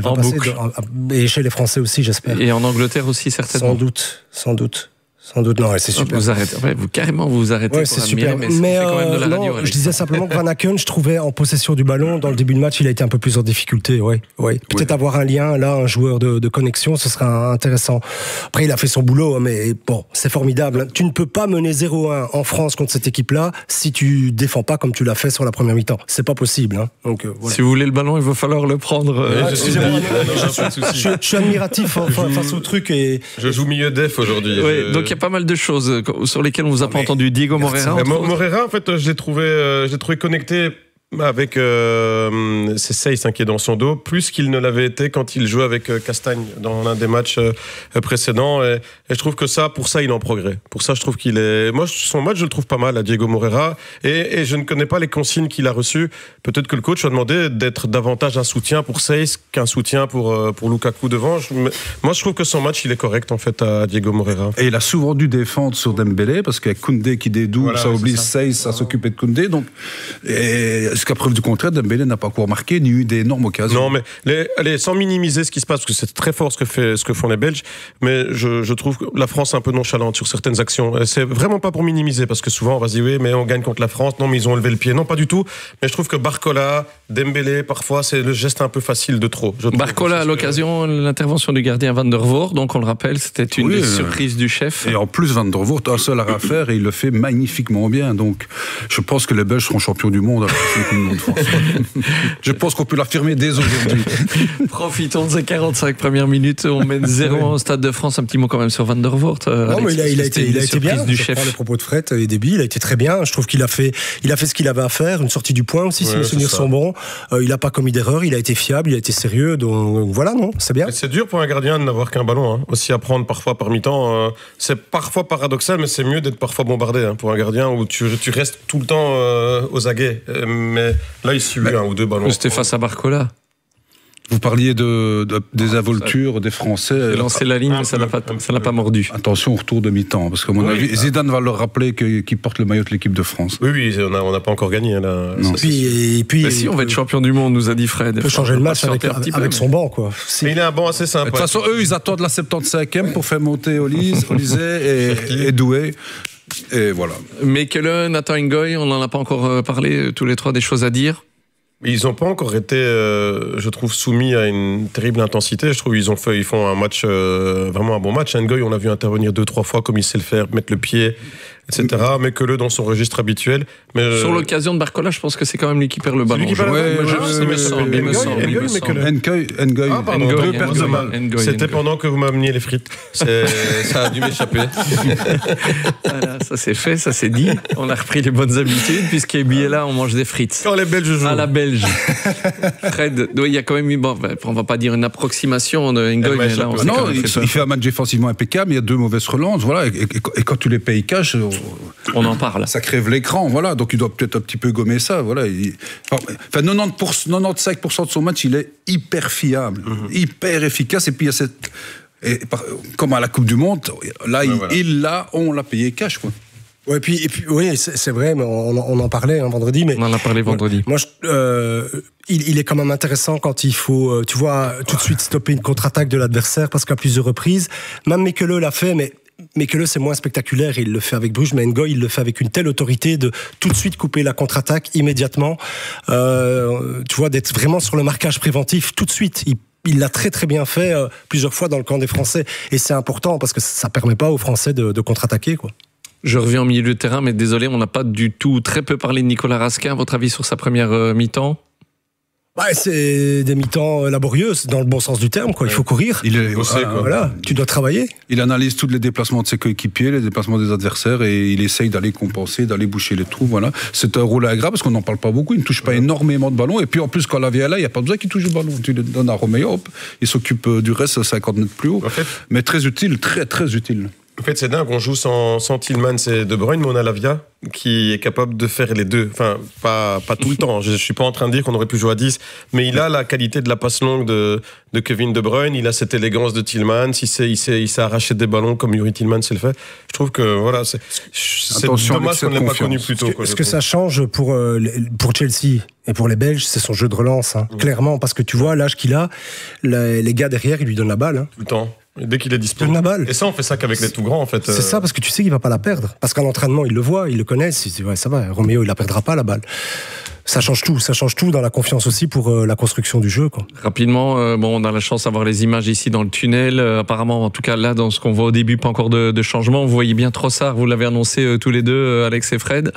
et chez les Français aussi, j'espère. Et en Angleterre aussi, certainement. Sans doute. Non, c'est super. Vous arrêtez, vous arrêtez. Ouais, c'est super. Mais c'est quand même de la radio. Je disais simplement que Van Aken, je trouvais en possession du ballon, dans le début de match, il a été un peu plus en difficulté. Peut-être avoir un lien, là, un joueur de connexion, ce sera intéressant. Après, il a fait son boulot, mais bon, c'est formidable. Tu ne peux pas mener 0-1 en France contre cette équipe-là si tu défends pas comme tu l'as fait sur la première mi-temps. C'est pas possible. Hein. Donc, voilà. Si vous voulez le ballon, il va falloir le prendre. Je suis admiratif face au truc. Je joue milieu def aujourd'hui. Donc, il y a pas mal de choses sur lesquelles on vous a pas entendu. Diego Moreira. Moreira, en fait, je l'ai trouvé connecté avec c'est Seyss qui est dans son dos, plus qu'il ne l'avait été quand il jouait avec Castagne dans l'un des matchs précédents. Et je trouve que pour ça, il est en progrès. Pour ça, je trouve qu'il est... Moi, son match, je le trouve pas mal à Diego Moreira. Et je ne connais pas les consignes qu'il a reçues. Peut-être que le coach a demandé d'être davantage un soutien pour Seyss qu'un soutien pour Lukaku devant. Moi, je trouve que son match, il est correct, en fait, à Diego Moreira. Et il a souvent dû défendre sur Dembélé, parce qu'il y a Koundé qui dédouble, ça oblige Seyss à s'occuper de Koundé. Donc, jusqu'à preuve du contraire, Dembélé n'a pas encore marqué, ni eu d'énormes occasions. Non, mais sans minimiser ce qui se passe, parce que c'est très fort ce que font les Belges, mais je trouve que la France est un peu nonchalante sur certaines actions. Et c'est vraiment pas pour minimiser, parce que souvent on va se dire oui, mais on gagne contre la France, non, mais ils ont levé le pied. Non, pas du tout. Mais je trouve que Barcola, Dembélé, parfois, c'est le geste un peu facile de trop. Barcola, à l'occasion, l'intervention du gardien Van der Voort, donc on le rappelle, c'était une des surprises du chef. Et en plus, Van der Voort a un seul à faire et il le fait magnifiquement bien. Donc, je pense que les Belges seront champions du monde. Je pense qu'on peut l'affirmer dès aujourd'hui. Profitons de ces 45 premières minutes. On mène 0 au Stade de France. Un petit mot quand même sur Van der Voort. Non, mais il a été bien. Du chef. Les propos de Fred et Déby, il a été très bien. Je trouve qu'il a fait ce qu'il avait à faire. Une sortie du point aussi, si mes souvenirs sont bons. Il n'a pas commis d'erreur. Il a été fiable, il a été sérieux. Donc voilà, non, c'est bien. Et c'est dur pour un gardien de n'avoir qu'un ballon. Hein. Aussi à prendre parfois par mi-temps. C'est parfois paradoxal, mais c'est mieux d'être parfois bombardé pour un gardien où tu restes tout le temps aux aguets. Mais là, il subit un ou deux ballons. C'était face à Barcola. Vous parliez des involtures des Français. Il a lancé la ligne, mais ça n'a pas mordu. Attention au retour de mi-temps, parce qu'à mon avis, Zidane va leur rappeler qu'il porte le maillot de l'équipe de France. Oui, on n'a pas encore gagné. Là. Et puis, mais si, on va être champion du monde, nous a dit Fred. Il peut changer le match avec son banc, quoi. Mais il a un banc assez sympa. De toute façon, eux, ils attendent la 75e pour faire monter Olysée et Doué. Et voilà. Mekele, Nathan Ngoy, on n'en a pas encore parlé, tous les trois, des choses à dire. Ils n'ont pas encore été, je trouve, soumis à une terrible intensité. Je trouve qu'ils font un match, vraiment un bon match. Ngoy, on l'a vu intervenir 2-3 fois comme il sait le faire, mettre le pied, etc. Mais que dans son registre habituel. Mais sur l'occasion de Barcola, je pense que c'est quand même lui qui perd le ballon. Ngoy. Ah, pardon, deux pertes de balle. C'était pendant que vous m'ameniez les frites. Ça a dû m'échapper. Voilà, ça c'est fait, ça c'est dit. On a repris les bonnes habitudes, puisqu'Ebi est là, on mange des frites. Quand les Belges jouent. À la Belge. Fred, il y a quand même eu, on va pas dire une approximation de Ngoy, mais là, non, il fait un match défensivement impeccable, il y a 2 mauvaises relances, voilà, et quand tu les payes cash, on en parle. Ça crève l'écran, voilà, donc il doit peut-être un petit peu gommer ça, voilà. 95% de son match, il est hyper fiable, hyper efficace, et puis il y a cette... comme à la Coupe du Monde, là, on l'a payé cash, quoi. Ouais, et puis oui, c'est vrai, mais on en parlait vendredi. Mais on en a parlé vendredi. Moi, il est quand même intéressant quand il faut, tu vois, tout de suite stopper une contre-attaque de l'adversaire, parce qu'à plusieurs reprises, même Mekele l'a fait, mais Mekele c'est moins spectaculaire, il le fait avec Bruges, mais Ngoy il le fait avec une telle autorité de tout de suite couper la contre-attaque immédiatement, tu vois, d'être vraiment sur le marquage préventif tout de suite. Il l'a très très bien fait plusieurs fois dans le camp des Français, et c'est important parce que ça permet pas aux Français de contre-attaquer, quoi. Je reviens au milieu de terrain, mais désolé, on n'a pas du tout, très peu parlé de Nicolas Raskin. Votre avis sur sa première mi-temps ? Ouais, c'est des mi-temps laborieuses, dans le bon sens du terme, quoi. Il faut courir. Voilà, tu dois travailler. Il analyse tous les déplacements de ses coéquipiers, les déplacements des adversaires, et il essaye d'aller compenser, d'aller boucher les trous. Voilà. C'est un rôle agréable parce qu'on n'en parle pas beaucoup. Il ne touche pas énormément de ballons. Et puis en plus, quand la vie est là, il n'y a pas besoin qu'il touche le ballon. Tu le donnes à Roméo, hop, il s'occupe du reste 50 mètres plus haut. En fait, mais très utile, très très utile. En fait, c'est dingue, on joue sans Tillmans et De Bruyne, mais on a Lavia qui est capable de faire les deux. Enfin, pas tout le temps. Je ne suis pas en train de dire qu'on aurait pu jouer à 10, mais il a la qualité de la passe longue de Kevin De Bruyne, il a cette élégance de Tillmans, il sait arracher des ballons comme Yuri Tillmans le fait. Je trouve que voilà, c'est dommage qu'on ne l'ait pas connu plus tôt. Ce que ça change pour Chelsea et pour les Belges, c'est son jeu de relance. Hein. Clairement, parce que tu vois, l'âge qu'il a, les gars derrière, ils lui donnent la balle. Hein. Tout le temps. Dès qu'il est disponible. Et ça, on fait ça qu'avec les tout grands, en fait. C'est ça, parce que tu sais qu'il va pas la perdre. Parce qu'à l'entraînement, il le voit, il le connaît. Ouais, ça va, Roméo, il la perdra pas, la balle. Ça change tout dans la confiance aussi pour la construction du jeu, quoi. Rapidement, on a la chance d'avoir les images ici dans le tunnel. Apparemment, en tout cas là, dans ce qu'on voit au début, pas encore de changement. Vous voyez bien Trossard, vous l'avez annoncé tous les deux, Alex et Fred.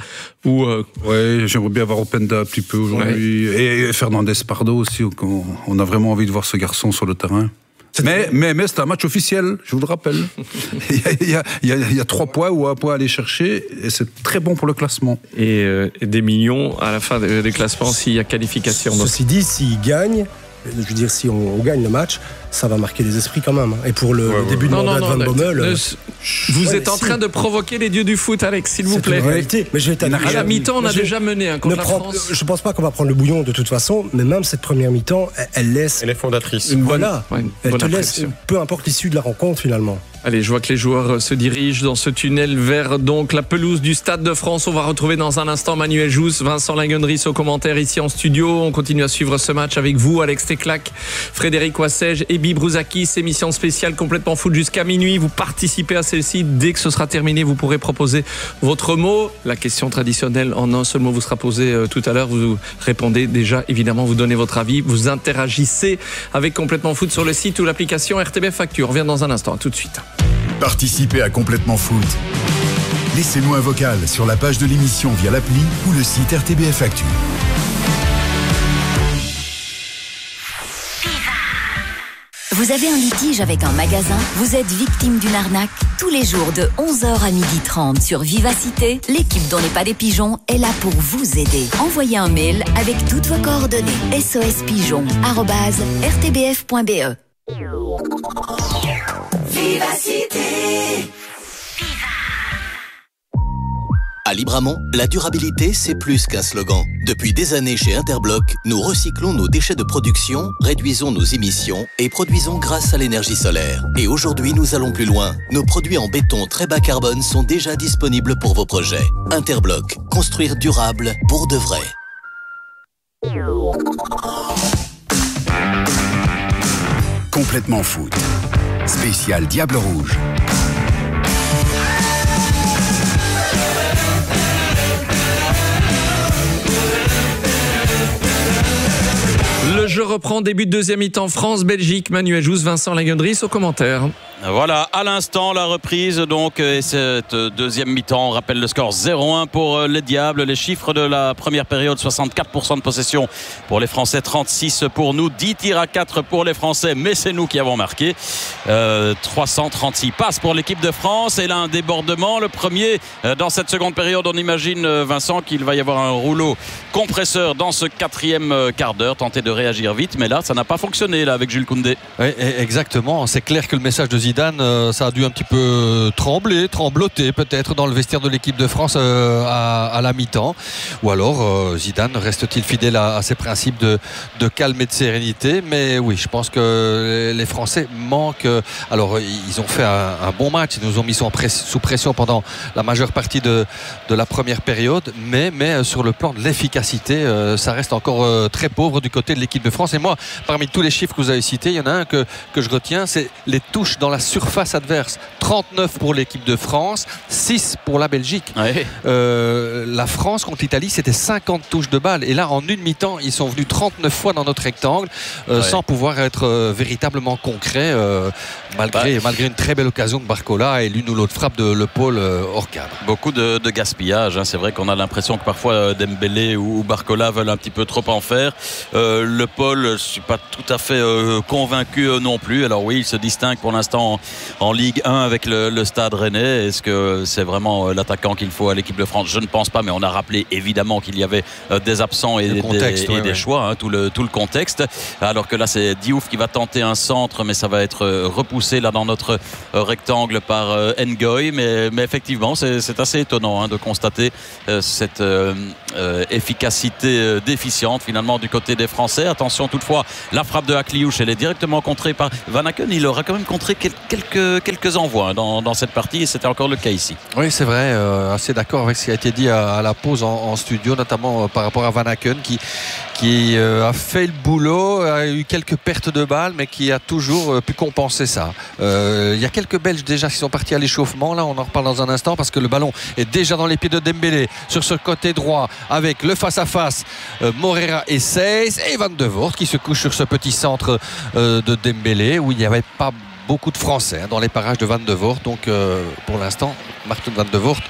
Ouais, j'aimerais bien avoir Openda un petit peu aujourd'hui. Ouais. Et Fernandez Pardo aussi. On a vraiment envie de voir ce garçon sur le terrain. Mais c'est un match officiel, je vous le rappelle. Il y a 3 points ou 1 point à aller chercher et c'est très bon pour le classement. Et des millions à la fin des classements s'il y a qualification. Ceci dit, s'il gagne, je veux dire, si on gagne le match, ça va marquer les esprits quand même. Et pour le début de mandat de Van Bommel... Vous êtes en train de provoquer les dieux du foot, Alex, s'il vous plaît. C'est une réalité. Mais je vais à la mi-temps, on a déjà mené contre la France. Je pense pas qu'on va prendre le bouillon de toute façon, mais même cette première mi-temps, elle laisse... Elle est fondatrice. Elle te laisse, peu importe l'issue de la rencontre finalement. Allez, je vois que les joueurs se dirigent dans ce tunnel vers donc la pelouse du Stade de France. On va retrouver dans un instant Manuel Jousse, Vincent Lingendries au commentaire ici en studio. On continue à suivre ce match avec vous, Alex Teclac, Frédéric Wassège et Ebi Brouzakis. Émission spéciale complètement foot jusqu'à minuit. Vous participez à celle-ci. Dès que ce sera terminé, vous pourrez proposer votre mot. La question traditionnelle en un seul mot vous sera posée tout à l'heure. Vous répondez déjà, évidemment, vous donnez votre avis. Vous interagissez avec Complètement Foot sur le site ou l'application RTBF Actu. On revient dans un instant. À tout de suite. Participez à Complètement Foot. Laissez-nous un vocal sur la page de l'émission via l'appli ou le site RTBF Actu. Vous avez un litige avec un magasin? Vous êtes victime d'une arnaque? Tous les jours de 11h à 12h30 sur Vivacité, l'équipe d'On n'est pas des pigeons est là pour vous aider. Envoyez un mail avec toutes vos coordonnées. sospigeon@rtbf.be. Vivacité. À Libramont, la durabilité, c'est plus qu'un slogan. Depuis des années chez Interbloc, nous recyclons nos déchets de production, réduisons nos émissions et produisons grâce à l'énergie solaire. Et aujourd'hui, nous allons plus loin. Nos produits en béton très bas carbone sont déjà disponibles pour vos projets. Interbloc, construire durable pour de vrai. Complètement Foot. Spécial Diable Rouge. Le jeu reprend, début de deuxième mi-temps, France-Belgique, Manuel Jousse, Vincent Lingendries au commentaire. Voilà, à l'instant, la reprise, donc, et cette deuxième mi-temps, on rappelle le score 0-1 pour les Diables. Les chiffres de la première période, 64% de possession pour les Français, 36 pour nous, 10 tirs à 4 pour les Français, mais c'est nous qui avons marqué. 336 passes pour l'équipe de France, et là, un débordement, le premier dans cette seconde période. On imagine, Vincent, qu'il va y avoir un rouleau compresseur dans ce quatrième quart d'heure, tenter de réagir vite, mais là, ça n'a pas fonctionné là avec Jules Koundé. Oui, exactement, c'est clair que le message de Zidane, ça a dû un petit peu trembloter peut-être dans le vestiaire de l'équipe de France à la mi-temps. Ou alors Zidane reste-t-il fidèle à ses principes de calme et de sérénité. Mais oui, je pense que les Français manquent. Alors ils ont fait un bon match, ils nous ont mis sous pression pendant la majeure partie de la première période, mais sur le plan de l'efficacité, ça reste encore très pauvre du côté de l'équipe de France. Et moi, parmi tous les chiffres que vous avez cités, il y en a un que je retiens, c'est les touches dans la surface adverse. 39 pour l'équipe de France, 6 pour la Belgique. Ouais. La France contre l'Italie, c'était 50 touches de balle. Et là, en une mi-temps, ils sont venus 39 fois dans notre rectangle sans pouvoir être véritablement concrets, malgré une très belle occasion de Barcola et l'une ou l'autre frappe de Le Paul hors cadre. Beaucoup de gaspillage, hein. C'est vrai qu'on a l'impression que parfois Dembélé ou Barcola veulent un petit peu trop en faire. Le Paul, je ne suis pas tout à fait convaincu non plus. Alors oui, il se distingue pour l'instant en Ligue 1 avec le Stade Rennais. Est-ce que c'est vraiment l'attaquant qu'il faut à l'équipe de France? Je ne pense pas, mais on a rappelé évidemment qu'il y avait des absents et des choix, hein, tout le contexte. Alors que là, c'est Diouf qui va tenter un centre, mais ça va être repoussé là dans notre rectangle par Ngoy. Mais effectivement, c'est assez étonnant, hein, de constater cette efficacité déficiente finalement du côté des Français. Attention toutefois, la frappe de Akliouche, elle est directement contrée par Van Aken. Il aura quand même contré quelques envois, hein, dans cette partie, et c'était encore le cas ici. Oui, c'est vrai, assez d'accord avec ce qui a été dit à la pause en studio, notamment par rapport à Van Aken qui a fait le boulot, a eu quelques pertes de balles, mais qui a toujours pu compenser ça. Il y a quelques Belges déjà qui sont partis à l'échauffement, là on en reparle dans un instant, parce que le ballon est déjà dans les pieds de Dembélé sur ce côté droit avec le face-à-face Moreira et Seyss et Van de Voort qui se couche sur ce petit centre de Dembélé où il n'y avait pas beaucoup de Français, hein, dans les parages de Van de Voort. Donc pour l'instant, Martin Van de Voort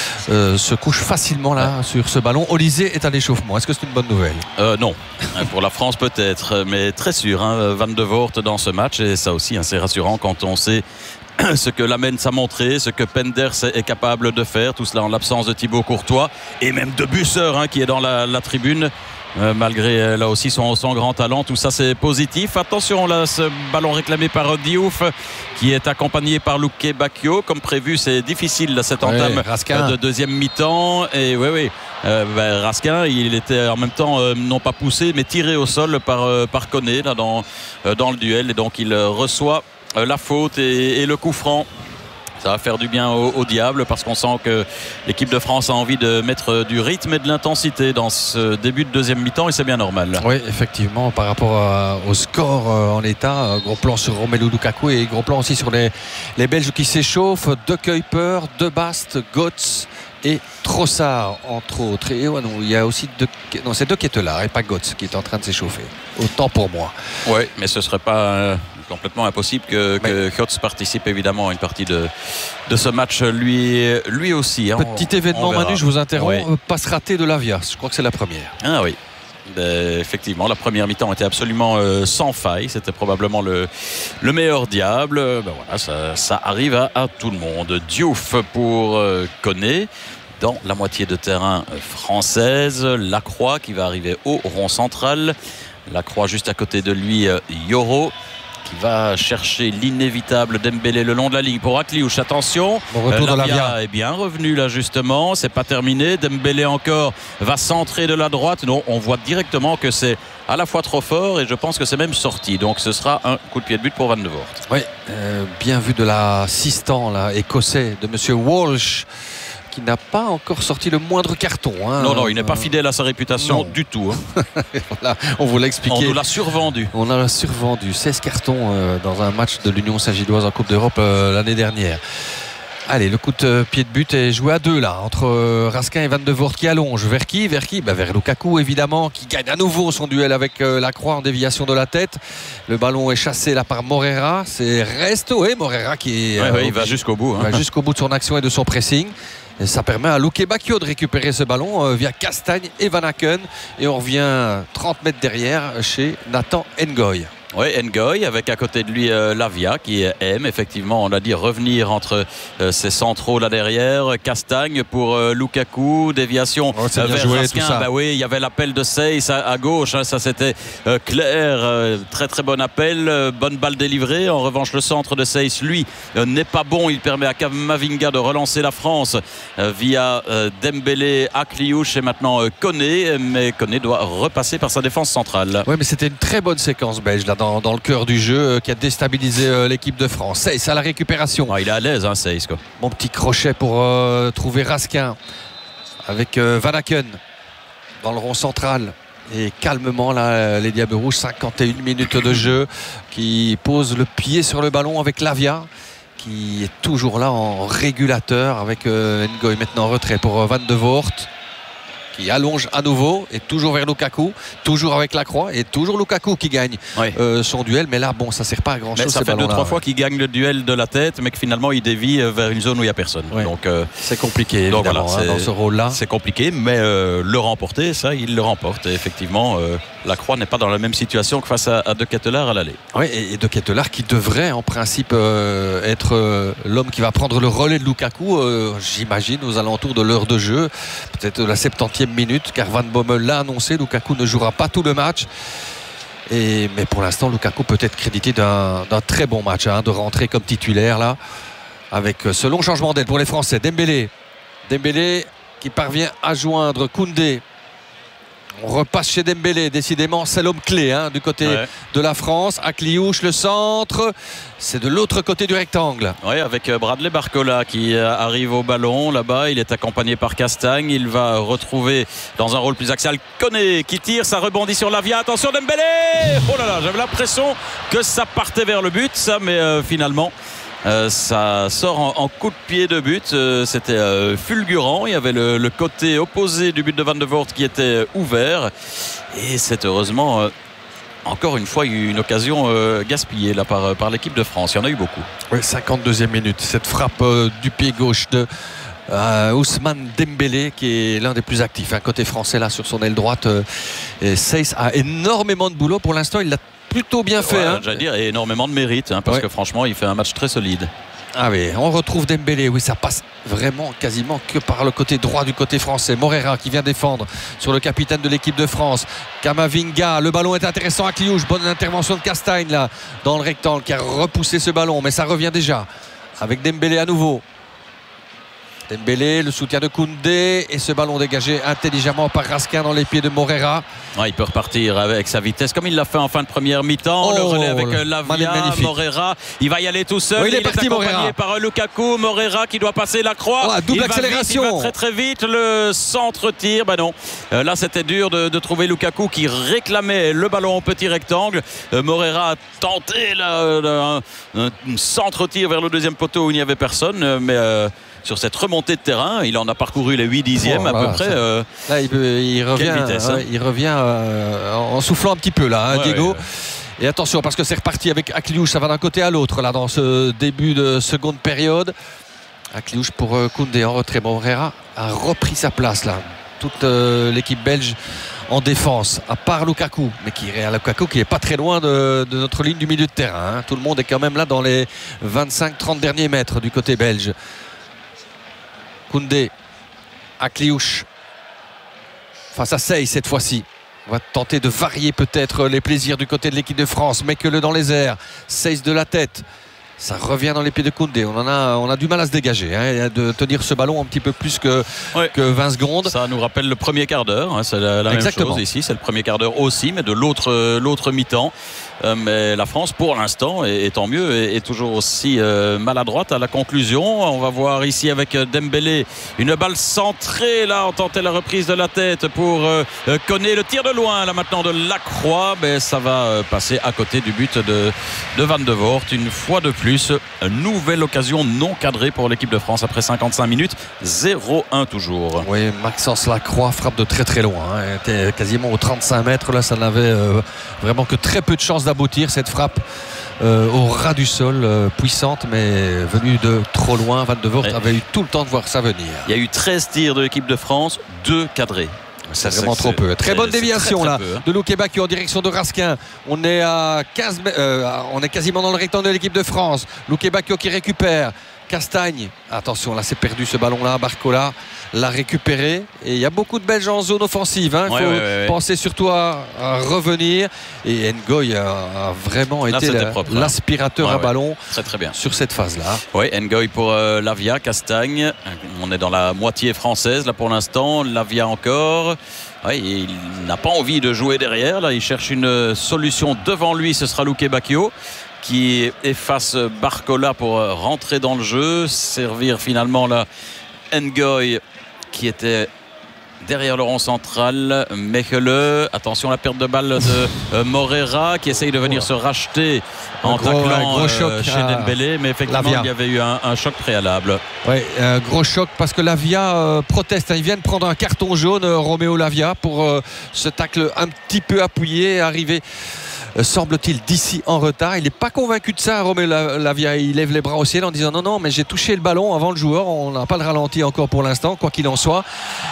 se couche facilement là sur ce ballon. Olysée est à l'échauffement. Est-ce que c'est une bonne nouvelle? Non, pour la France peut-être, mais très sûr, hein, Van de Voort dans ce match, et ça aussi, hein, c'est rassurant quand on sait ce que Lamens a montré, ce que Penders est capable de faire, tout cela en l'absence de Thibaut Courtois et même de Busseur, hein, qui est dans la tribune. Malgré là aussi son grand talent, tout ça c'est positif. Attention là, ce ballon réclamé par Diouf qui est accompagné par Luque Bacchio. Comme prévu, c'est difficile là, cette entame de deuxième mi-temps. Et Raskin, il était en même temps non pas poussé mais tiré au sol par Koné là, dans le duel, et donc il reçoit la faute et le coup franc. Ça va faire du bien au diable, parce qu'on sent que l'équipe de France a envie de mettre du rythme et de l'intensité dans ce début de deuxième mi-temps, et c'est bien normal. Oui, effectivement, par rapport au score en l'état, gros plan sur Romelu Lukaku et gros plan aussi sur les Belges qui s'échauffent, De Kuyper, De Bast, Götze et Trossard entre autres. Et il y a aussi c'est De Ketelaar et pas Götze qui est en train de s'échauffer. Autant pour moi. Oui, mais ce serait pas complètement impossible que Götze participe évidemment à une partie de ce match lui aussi, hein. Petit événement, Manu, je vous interromps. Oui. Passe ratée de Lavia, je crois que c'est la première. Ah oui. Effectivement, la première mi-temps était absolument sans faille. C'était probablement le meilleur diable. Voilà, ça arrive à tout le monde. Diouf pour Koné dans la moitié de terrain française. Lacroix qui va arriver au rond central. Lacroix juste à côté de lui, Yoro qui va chercher l'inévitable Dembélé le long de la ligne pour Akliouche. Attention, Lavia est bien revenu là justement, c'est pas terminé. Dembélé encore va centrer de la droite. Non, on voit directement que c'est à la fois trop fort, et je pense que c'est même sorti. Donc ce sera un coup de pied de but pour Van de Voort. Oui, bien vu de l'assistant là, écossais de Monsieur Walsh, qui n'a pas encore sorti le moindre carton, hein. Non, il n'est pas fidèle à sa réputation du tout, hein. Voilà, on vous l'a expliqué. On nous l'a survendu. On a survendu 16 cartons dans un match de l'Union Saint-Gilloise en Coupe d'Europe l'année dernière. Allez, le coup de pied de but est joué à deux là, entre Raskin et Van de Voort qui allonge. Vers qui? Vers Lukaku évidemment, qui gagne à nouveau son duel avec Lacroix en déviation de la tête. Le ballon est chassé là par Moreira. C'est Resto et Moreira qui il va jusqu'au bout, hein. Va jusqu'au bout de son action et de son pressing. Et ça permet à Luque Bacchio de récupérer ce ballon via Castagne et Van Aken. Et on revient 30 mètres derrière chez Nathan Ngoy. Oui, Ngoy avec à côté de lui Lavia qui aime effectivement, on l'a dit, revenir entre ses centraux là derrière. Castagne pour Lukaku, déviation vers Raskin. Il y avait l'appel de Seyss à gauche, hein, ça c'était clair, très très bon appel, bonne balle délivrée. En revanche, le centre de Seyss lui n'est pas bon, il permet à Camavinga de relancer la France via Dembélé, Akliouche et maintenant Koné, mais Koné doit repasser par sa défense centrale. Oui, mais c'était une très bonne séquence belge là dans le cœur du jeu, qui a déstabilisé l'équipe de France. Seyss à la récupération. Il est à l'aise, hein, Seyss, quoi. Bon petit crochet pour trouver Raskin avec Van Aken dans le rond central. Et calmement, là, les Diables Rouges, 51 minutes de jeu, qui pose le pied sur le ballon avec Lavia, qui est toujours là en régulateur avec Ngoy maintenant en retrait pour Van de Voort, qui allonge à nouveau et toujours vers Lukaku, toujours avec Lacroix et toujours Lukaku qui gagne son duel. Mais là, bon, ça ne sert pas à grand chose. Ça fait 2-3 fois qu'il gagne le duel de la tête, mais que finalement il dévie vers une zone où il n'y a personne. Donc c'est compliqué évidemment, voilà, dans ce rôle-là. C'est compliqué, mais le remporter, ça, il le remporte. Et effectivement, Lacroix n'est pas dans la même situation que face à De Ketelaar à l'aller. Oui, et De Ketelaar qui devrait en principe être l'homme qui va prendre le relais de Lukaku, j'imagine, aux alentours de l'heure de jeu, peut-être la 70e minute, car Van Bommel l'a annoncé, Lukaku ne jouera pas tout le match. Mais pour l'instant, Lukaku peut être crédité d'un très bon match, de rentrer comme titulaire là, avec ce long changement d'aile pour les Français. Dembélé qui parvient à joindre Koundé. On repasse chez Dembélé, décidément c'est l'homme clé du côté de la France. Akliouche, le centre, c'est de l'autre côté du rectangle. Oui, avec Bradley Barcola qui arrive au ballon là-bas, il est accompagné par Castagne, il va retrouver dans un rôle plus axial Koné qui tire, ça rebondit sur Lavia, attention Dembélé. Oh là là, j'avais l'impression que ça partait vers le but, ça, mais finalement ça sort en coup de pied de but. C'était fulgurant. Il y avait le côté opposé du but de Van de Voort qui était ouvert. Et c'est heureusement encore une fois une occasion gaspillée là, par l'équipe de France. Il y en a eu beaucoup. Oui, 52e minute. Cette frappe du pied gauche de Ousmane Dembélé, qui est l'un des plus actifs côté français là sur son aile droite. Seyss a énormément de boulot. Pour l'instant, il l'a plutôt bien fait. J'allais dire, et énormément de mérite, parce que franchement, il fait un match très solide. Ah oui, on retrouve Dembélé. Oui, ça passe vraiment quasiment que par le côté droit du côté français. Moreira qui vient défendre sur le capitaine de l'équipe de France. Kamavinga, le ballon est intéressant à Kliouche. Bonne intervention de Castagne là dans le rectangle qui a repoussé ce ballon, mais ça revient déjà avec Dembélé à nouveau. Dembélé, le soutien de Koundé et ce ballon dégagé intelligemment par Raskin dans les pieds de Moreira. Il peut repartir avec sa vitesse comme il l'a fait en fin de première mi-temps. Le relais avec Lavia, Moreira, il va y aller tout seul. Il est parti, accompagné Moreira par Lukaku. Moreira qui doit passer la croix. Double accélération. Il va très vite. Le centre-tir, non. Là c'était dur de trouver Lukaku qui réclamait le ballon au petit rectangle. Moreira a tenté un centre-tir vers le deuxième poteau où il n'y avait personne, mais sur cette remontée de terrain, il en a parcouru les 8 dixièmes à peu près. Là, il revient, vitesse, il revient en soufflant un petit peu là, Diego. Et attention, parce que c'est reparti avec Akliouche, ça va d'un côté à l'autre là dans ce début de seconde période. Akliouche pour Koundé en retrait. Moreira a repris sa place là. Toute l'équipe belge en défense, à part Lukaku, mais Lukaku qui n'est pas très loin de notre ligne du milieu de terrain. Tout le monde est quand même là dans les 25-30 derniers mètres du côté belge. Koundé, Akliouche face à Seyss cette fois-ci. On va tenter de varier peut-être les plaisirs du côté de l'équipe de France. Mais que le dans les airs, Seyss de la tête. Ça revient dans les pieds de Koundé. On a du mal à se dégager, de tenir ce ballon un petit peu plus que 20 secondes. Ça nous rappelle le premier quart d'heure. C'est la même chose ici. C'est le premier quart d'heure aussi, mais de l'autre mi-temps. Mais la France, pour l'instant, et tant mieux, est toujours aussi maladroite à la conclusion. On va voir ici avec Dembélé une balle centrée. Là, on tentait la reprise de la tête pour Koné. Le tir de loin, là maintenant, de Lacroix. Mais ça va passer à côté du but de Van de Voort. Une fois de plus, nouvelle occasion non cadrée pour l'équipe de France après 55 minutes. 0-1 toujours. Oui, Maxence Lacroix frappe de très très loin. Il était quasiment aux 35 mètres. Là, ça n'avait vraiment que très peu de chance d'aboutir cette frappe au ras du sol, puissante mais venue de trop loin. Van de Voort avait eu tout le temps de voir ça venir. Il y a eu 13 tirs de l'équipe de France, 2 cadrés. C'est vraiment trop peu. Très bonne déviation très, très là peu, de Loukeba qui est en direction de Raskin. On est à 15 on est quasiment dans le rectangle de l'équipe de France. Loukeba qui récupère. Castagne, attention là c'est perdu ce ballon là. Barcola l'a récupéré et il y a beaucoup de Belges en zone offensive. Il faut penser surtout à revenir. Et Ngoy a vraiment été l'aspirateur à ballon très bien sur cette phase là. Oui, Ngoy pour Lavia, Castagne. On est dans la moitié française là pour l'instant. Lavia encore. Il n'a pas envie de jouer derrière là. Il cherche une solution devant lui. Ce sera Luke Bacchio qui efface Barcola pour rentrer dans le jeu, servir finalement là Ngoy qui était derrière le rond central, Mechele. Attention, la perte de balle de Moreira qui essaye de venir se racheter en taclant gros choc chez Dembélé, mais effectivement Lavia. il y avait eu un choc préalable. Oui, un gros choc parce que Lavia proteste. Il vient de prendre un carton jaune, Roméo Lavia, pour ce tacle un petit peu appuyé, arrivé, semble-t-il, d'ici en retard. Il n'est pas convaincu de ça, Roméo Lavia. Il lève les bras au ciel en disant non, mais j'ai touché le ballon avant le joueur. On n'a pas le ralenti encore pour l'instant, quoi qu'il en soit.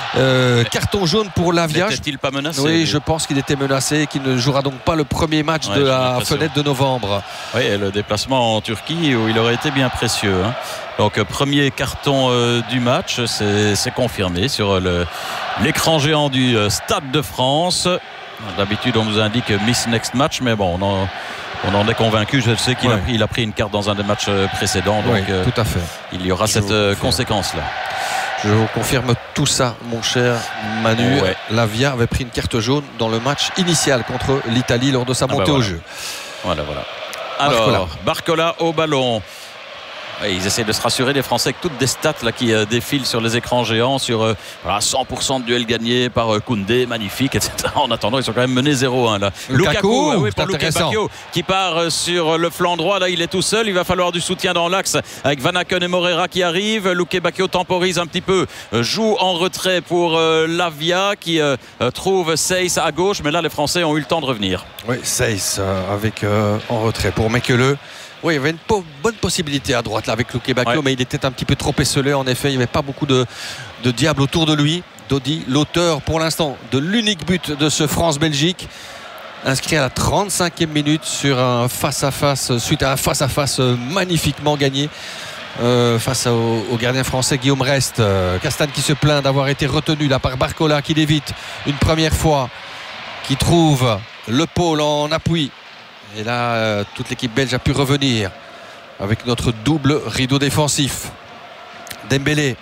Carton jaune pour Lavia. N'était-il pas menacé? Oui, je pense qu'il était menacé et qu'il ne jouera donc pas le premier match de la fenêtre de novembre. Oui, et le déplacement en Turquie où il aurait été bien précieux. Donc premier carton du match, c'est confirmé sur l'écran géant du Stade de France. D'habitude on nous indique Miss Next Match, mais bon, on en est convaincu. Je sais qu'il a pris une carte dans un des matchs précédents, donc tout à fait. Il y aura cette conséquence-là. Je vous confirme tout ça, mon cher Manu. Lavia avait pris une carte jaune dans le match initial contre l'Italie lors de sa montée au jeu. Voilà. Alors, Barcola au ballon. Ils essaient de se rassurer, les Français, avec toutes des stats là, qui défilent sur les écrans géants, sur 100% de duels gagnés par Koundé, magnifique, etc. En attendant, ils sont quand même menés 0-1 là. Lukaku, pour Lukaku Bacchio, qui part sur le flanc droit. Là, il est tout seul. Il va falloir du soutien dans l'axe avec Van Aken et Moreira qui arrivent. Lukaku Bacchio temporise un petit peu, joue en retrait pour Lavia qui trouve Seyss à gauche. Mais là, les Français ont eu le temps de revenir. Oui, Seyss avec en retrait pour Mechele. Oui, il y avait une bonne possibilité à droite là avec Lukaku Bacchio, mais il était un petit peu trop esselé. En effet, il n'y avait pas beaucoup de diable autour de lui. Dodi, l'auteur pour l'instant de l'unique but de ce France-Belgique, inscrit à la 35e minute sur un face-à-face, suite à un face-à-face magnifiquement gagné face au gardien français Guillaume Rest. Castagne qui se plaint d'avoir été retenu là par Barcola, qui l'évite une première fois, qui trouve le pôle en appui. Et là, toute l'équipe belge a pu revenir avec notre double rideau défensif. Dembélé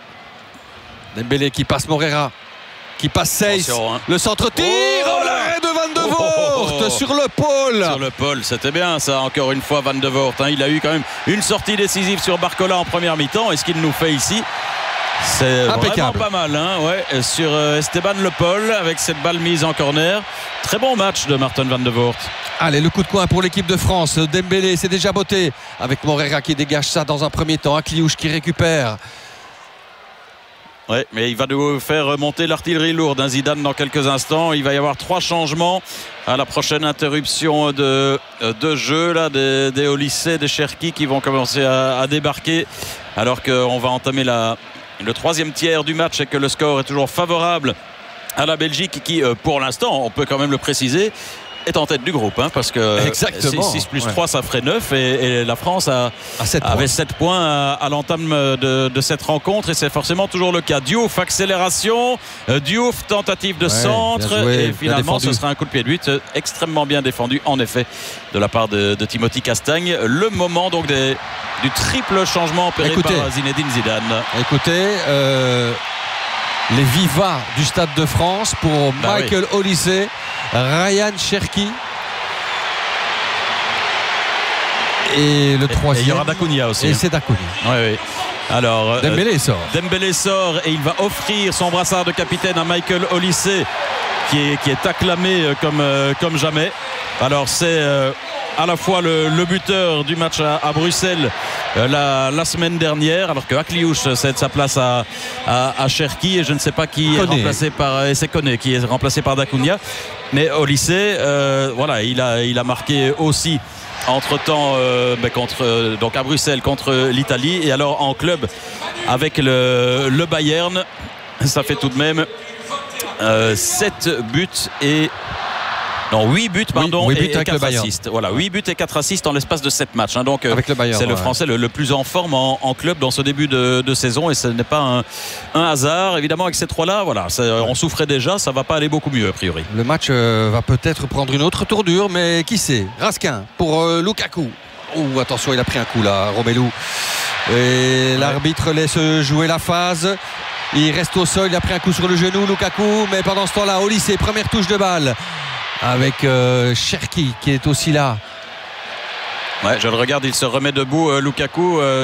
qui passe Moreira, qui passe Seyss. Le centre-tir, l'arrêt de Van de Voort sur le pôle. Sur le pôle, c'était bien ça, encore une fois Van de Voort. Il a eu quand même une sortie décisive sur Barcola en première mi-temps. Et ce qu'il nous fait ici, c'est impeccable. Vraiment pas mal sur Esteban Le Paul avec cette balle mise en corner. Très bon match de Martin Van de Voort. Allez, le coup de coin pour l'équipe de France. Dembélé, c'est déjà botté avec Moreira qui dégage ça dans un premier temps. Akliouche qui récupère. Oui, mais il va nous faire remonter l'artillerie lourde, Zidane, dans quelques instants. Il va y avoir 3 changements à la prochaine interruption de jeu là, des Olysée, des Cherki qui vont commencer à débarquer alors qu'on va entamer le 3e tiers du match et que le score est toujours favorable à la Belgique qui, pour l'instant, on peut quand même le préciser, est en tête du groupe, parce que 6 plus 3 ça ferait 9 et la France avait 7 points à l'entame de cette rencontre et c'est forcément toujours le cas. Diouf, accélération, Diouf, tentative de centre et finalement ce sera un coup de pied de but extrêmement bien défendu en effet de la part de Timothy Castagne. Le moment donc du triple changement opéré par Zinedine Zidane. Écoutez, les vivas du Stade de France pour Michael Olysée, Ryan Cherki et le troisième. Il y aura Dacunia aussi. Et c'est Dacunia. Oui. Alors Dembélé sort et il va offrir son brassard de capitaine à Michael Olysée qui est acclamé comme jamais. Alors c'est à la fois le buteur du match à Bruxelles la semaine dernière, alors que Akliouche cède sa place à Cherki et je ne sais pas qui est remplacé par Koné qui est remplacé par Dacunia. Mais Olysée, il a marqué aussi entre-temps donc à Bruxelles contre l'Italie et alors en club avec le Bayern. Ça fait tout de même 7 buts et... Non, 8 buts, pardon, 8 buts et 4 assists. Voilà, 8 buts et 4 assists en l'espace de 7 matchs. Donc, c'est le Français le plus en forme en club dans ce début de saison. Et ce n'est pas un hasard. Évidemment, avec ces 3-là, on souffrait déjà. Ça ne va pas aller beaucoup mieux, a priori. Le match va peut-être prendre une autre tournure, mais qui sait. Raskin pour Lukaku. Oh, attention, il a pris un coup là, Romelu. Et l'arbitre laisse jouer la phase. Il reste au sol, il a pris un coup sur le genou, Lukaku. Mais pendant ce temps-là, Olysée, première touche de balle. Avec Cherki qui est aussi là. Ouais, je le regarde, il se remet debout, Lukaku.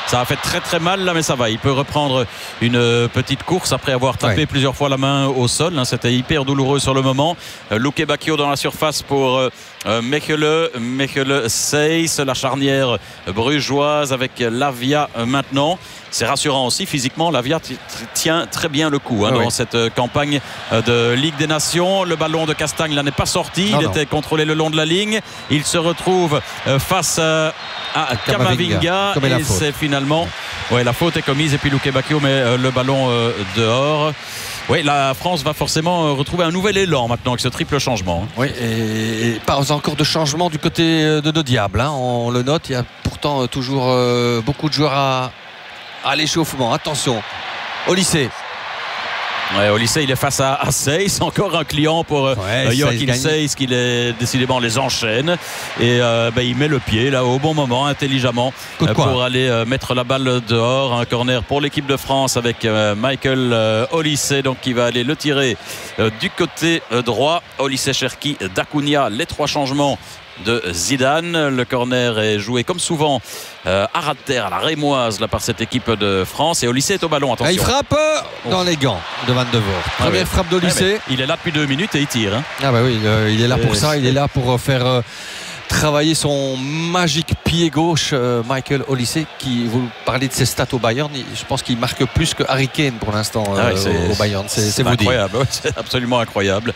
Ça a fait très très mal là, mais ça va. Il peut reprendre une petite course après avoir tapé plusieurs fois la main au sol. C'était hyper douloureux sur le moment. Luque Bacchio dans la surface pour Mechele Seyss, la charnière brugeoise avec Lavia maintenant. C'est rassurant aussi physiquement. Lavia tient très bien le coup dans cette campagne de Ligue des Nations. Le ballon de Castagne là n'est pas sorti. Il était contrôlé le long de la ligne. Il se retrouve face à Camavinga et c'est finalement la faute est commise et puis Luque Bacchio met le ballon dehors. Oui, la France va forcément retrouver un nouvel élan maintenant avec ce triple changement. Oui, et pas encore de changement du côté de nos Diables. On le note, il y a pourtant toujours beaucoup de joueurs à l'échauffement. Attention, Olysée. Au lycée, il est face à Seyss, encore un client pour Joachim Seyss qui décidément les enchaîne et il met le pied là au bon moment intelligemment pour aller mettre la balle dehors. Un corner pour l'équipe de France avec Michael Olysée donc qui va aller le tirer du côté droit. Olysée, Cherki, Dacunia, les 3 changements de Zidane. Le corner est joué comme souvent à ras de terre, à la rémoise là, par cette équipe de France et Olysée est au ballon. Attention. Il frappe dans les gants de Van de Voort. Première frappe d'Olysée. Il est là depuis 2 minutes et il tire. Ah bah oui, il est là pour ça. Il est là pour faire travailler son magique pied gauche, Michael Olysée, qui, vous parlez de ses stats au Bayern, je pense qu'il marque plus que Harry Kane pour l'instant au Bayern. C'est incroyable, c'est absolument incroyable.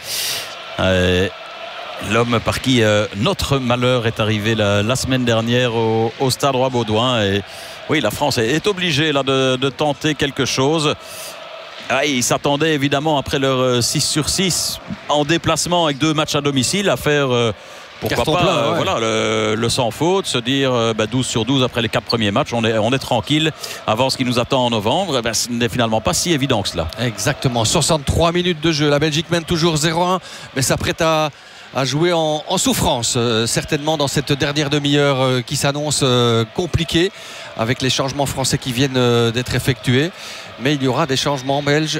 L'homme par qui notre malheur est arrivé la semaine dernière au Stade Roi-Baudouin. Et oui, la France est obligée là, de tenter quelque chose. Ils s'attendaient évidemment après leur 6/6 en déplacement avec 2 matchs à domicile à faire pourquoi pas le sans faute, se dire 12/12 après les 4 premiers matchs, on est tranquille avant ce qui nous attend en novembre. Ce n'est finalement pas si évident que cela. Exactement, 63 minutes de jeu, la Belgique mène toujours 0-1 mais s'apprête à jouer en souffrance certainement dans cette dernière demi-heure qui s'annonce compliquée avec les changements français qui viennent d'être effectués, mais il y aura des changements belges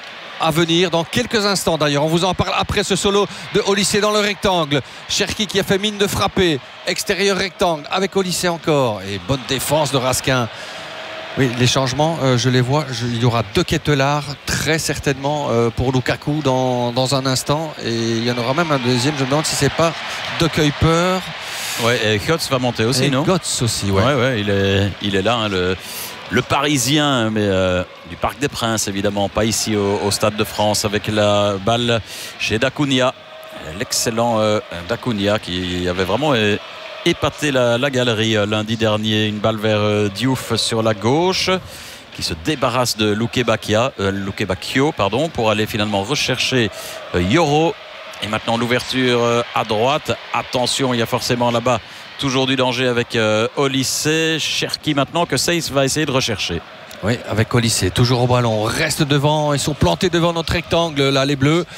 à venir dans quelques instants. D'ailleurs on vous en parle après ce solo de Olysée dans le rectangle. Cherki qui a fait mine de frapper, extérieur rectangle avec Olysée encore et bonne défense de Raskin. Oui, les changements, je les vois. Il y aura 2 Ketelaar, très certainement, pour Lukaku dans un instant. Et il y en aura même un deuxième. Je me demande si c'est pas De Kuyper. Ouais, et Götze va monter aussi, non? Götze aussi, ouais, il est là, le Parisien, mais du Parc des Princes, évidemment, pas ici au Stade de France, avec la balle chez Dacunia. L'excellent Dacunia qui avait vraiment épaté la galerie lundi dernier. Une balle vers Diouf sur la gauche qui se débarrasse de Luque Bacchio pour aller finalement rechercher Yoro. Et maintenant l'ouverture à droite. Attention, il y a forcément là-bas toujours du danger avec Olysée. Cherki maintenant que Seyss va essayer de rechercher. Oui, avec Olysée toujours au ballon, reste devant, ils sont plantés devant notre rectangle là, les Bleus,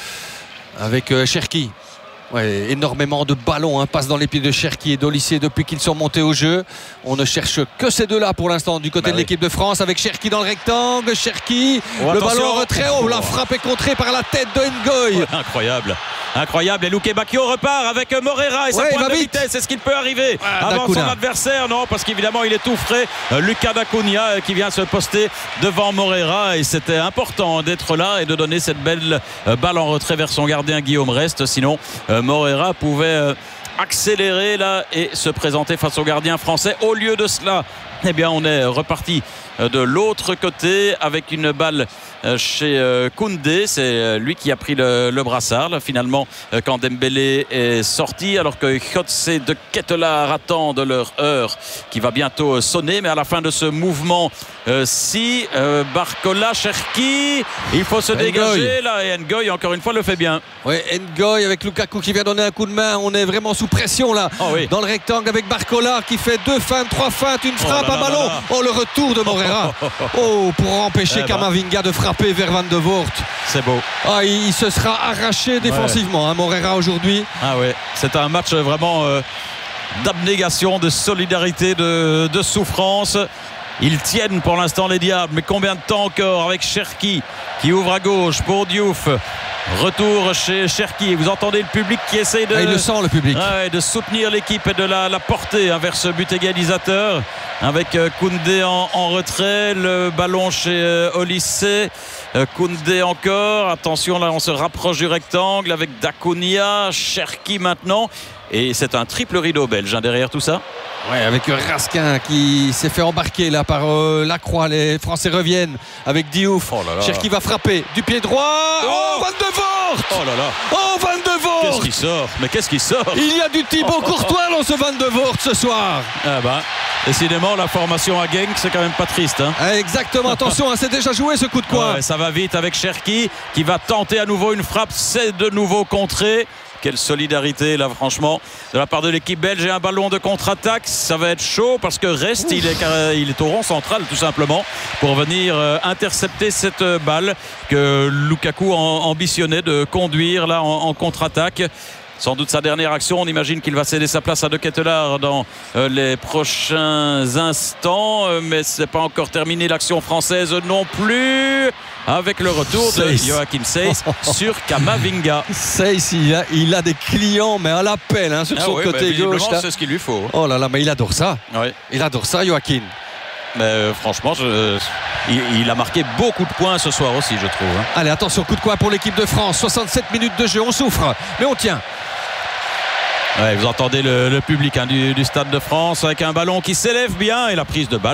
avec Cherki. Ouais, énormément de ballons passent dans les pieds de Cherki et d'Olysée depuis qu'ils sont montés au jeu. On ne cherche que ces deux-là pour l'instant du côté de l'équipe de France, avec Cherki dans le rectangle. Cherki, le ballon en retrait, la frappe est contrée par la tête de Ngoy. Incroyable, et Luque Bacchio repart avec Morera et sa pointe de vitesse. Est-ce qu'il peut arriver avant son adversaire? Non, parce qu'évidemment il est tout frais. Luca Dacunia qui vient se poster devant Morera, et c'était important d'être là et de donner cette belle balle en retrait vers son gardien Guillaume Rest. Sinon Morera pouvait accélérer là et se présenter face au gardien français. Au lieu de cela, eh bien on est reparti de l'autre côté avec une balle chez Koundé. C'est lui qui a pris le brassard là, finalement quand Dembélé est sorti, alors que Götze et De Ketelaar attendent leur heure qui va bientôt sonner. Mais à la fin de ce mouvement Barcola, Cherki, il faut se dégager là, et Ngoy encore une fois le fait bien. Oui, Ngoy avec Lukaku qui vient donner un coup de main. On est vraiment sous pression là dans le rectangle avec Barcola qui fait 2 feintes, 3 feintes, une frappe, un ballon. Le retour de Morera pour empêcher Camavinga de frapper vers Van de Voort. C'est beau. Il se sera arraché défensivement Morera aujourd'hui. C'est un match vraiment d'abnégation, de solidarité, de souffrance. Ils tiennent pour l'instant les Diables, mais combien de temps encore avec Cherki qui ouvre à gauche pour Diouf. Retour chez Cherki. Vous entendez le public qui essaye de... il le sent, le public. De soutenir l'équipe et de la porter vers ce but égalisateur. Avec Koundé en retrait. Le ballon chez Olysée. Koundé encore. Attention, là, on se rapproche du rectangle avec Dacunia. Cherki maintenant. Et c'est un triple rideau belge derrière tout ça. Ouais, avec Raskin qui s'est fait embarquer là par Lacroix. Les Français reviennent avec Diouf. Cherki va frapper du pied droit. Oh, Van de Voort. Oh là là. Oh, Van de Voort. Qu'est-ce qui sort? Mais qu'est-ce qui sort? Il y a du Thibaut Courtois dans ce Van de Voort ce soir. Ah bah, décidément, la formation à Genk, c'est quand même pas triste. Hein. Exactement. Attention, c'est déjà joué ce coup de coin. Ouais, ça va vite avec Cherki qui va tenter à nouveau une frappe. C'est de nouveau contré. Quelle solidarité là, franchement, de la part de l'équipe belge. Et un ballon de contre-attaque, ça va être chaud parce que Rest, il est au rond central tout simplement pour venir intercepter cette balle que Lukaku ambitionnait de conduire là en contre-attaque. Sans doute sa dernière action. On imagine qu'il va céder sa place à De Ketelaere dans les prochains instants. Mais ce n'est pas encore terminé l'action française non plus. Avec le retour de Joachim Seyss sur Kamavinga. Seyss, il a des clients, mais à l'appel sur son côté gauche. C'est ce qu'il lui faut. Oh là là, mais il adore ça. Ouais. Il adore ça, Joachim. Mais franchement, il a marqué beaucoup de points ce soir aussi, je trouve. Hein. Allez, attention, coup de coin pour l'équipe de France. 67 minutes de jeu, on souffre, mais on tient. Ouais, vous entendez le public du Stade de France avec un ballon qui s'élève bien et la prise de balle.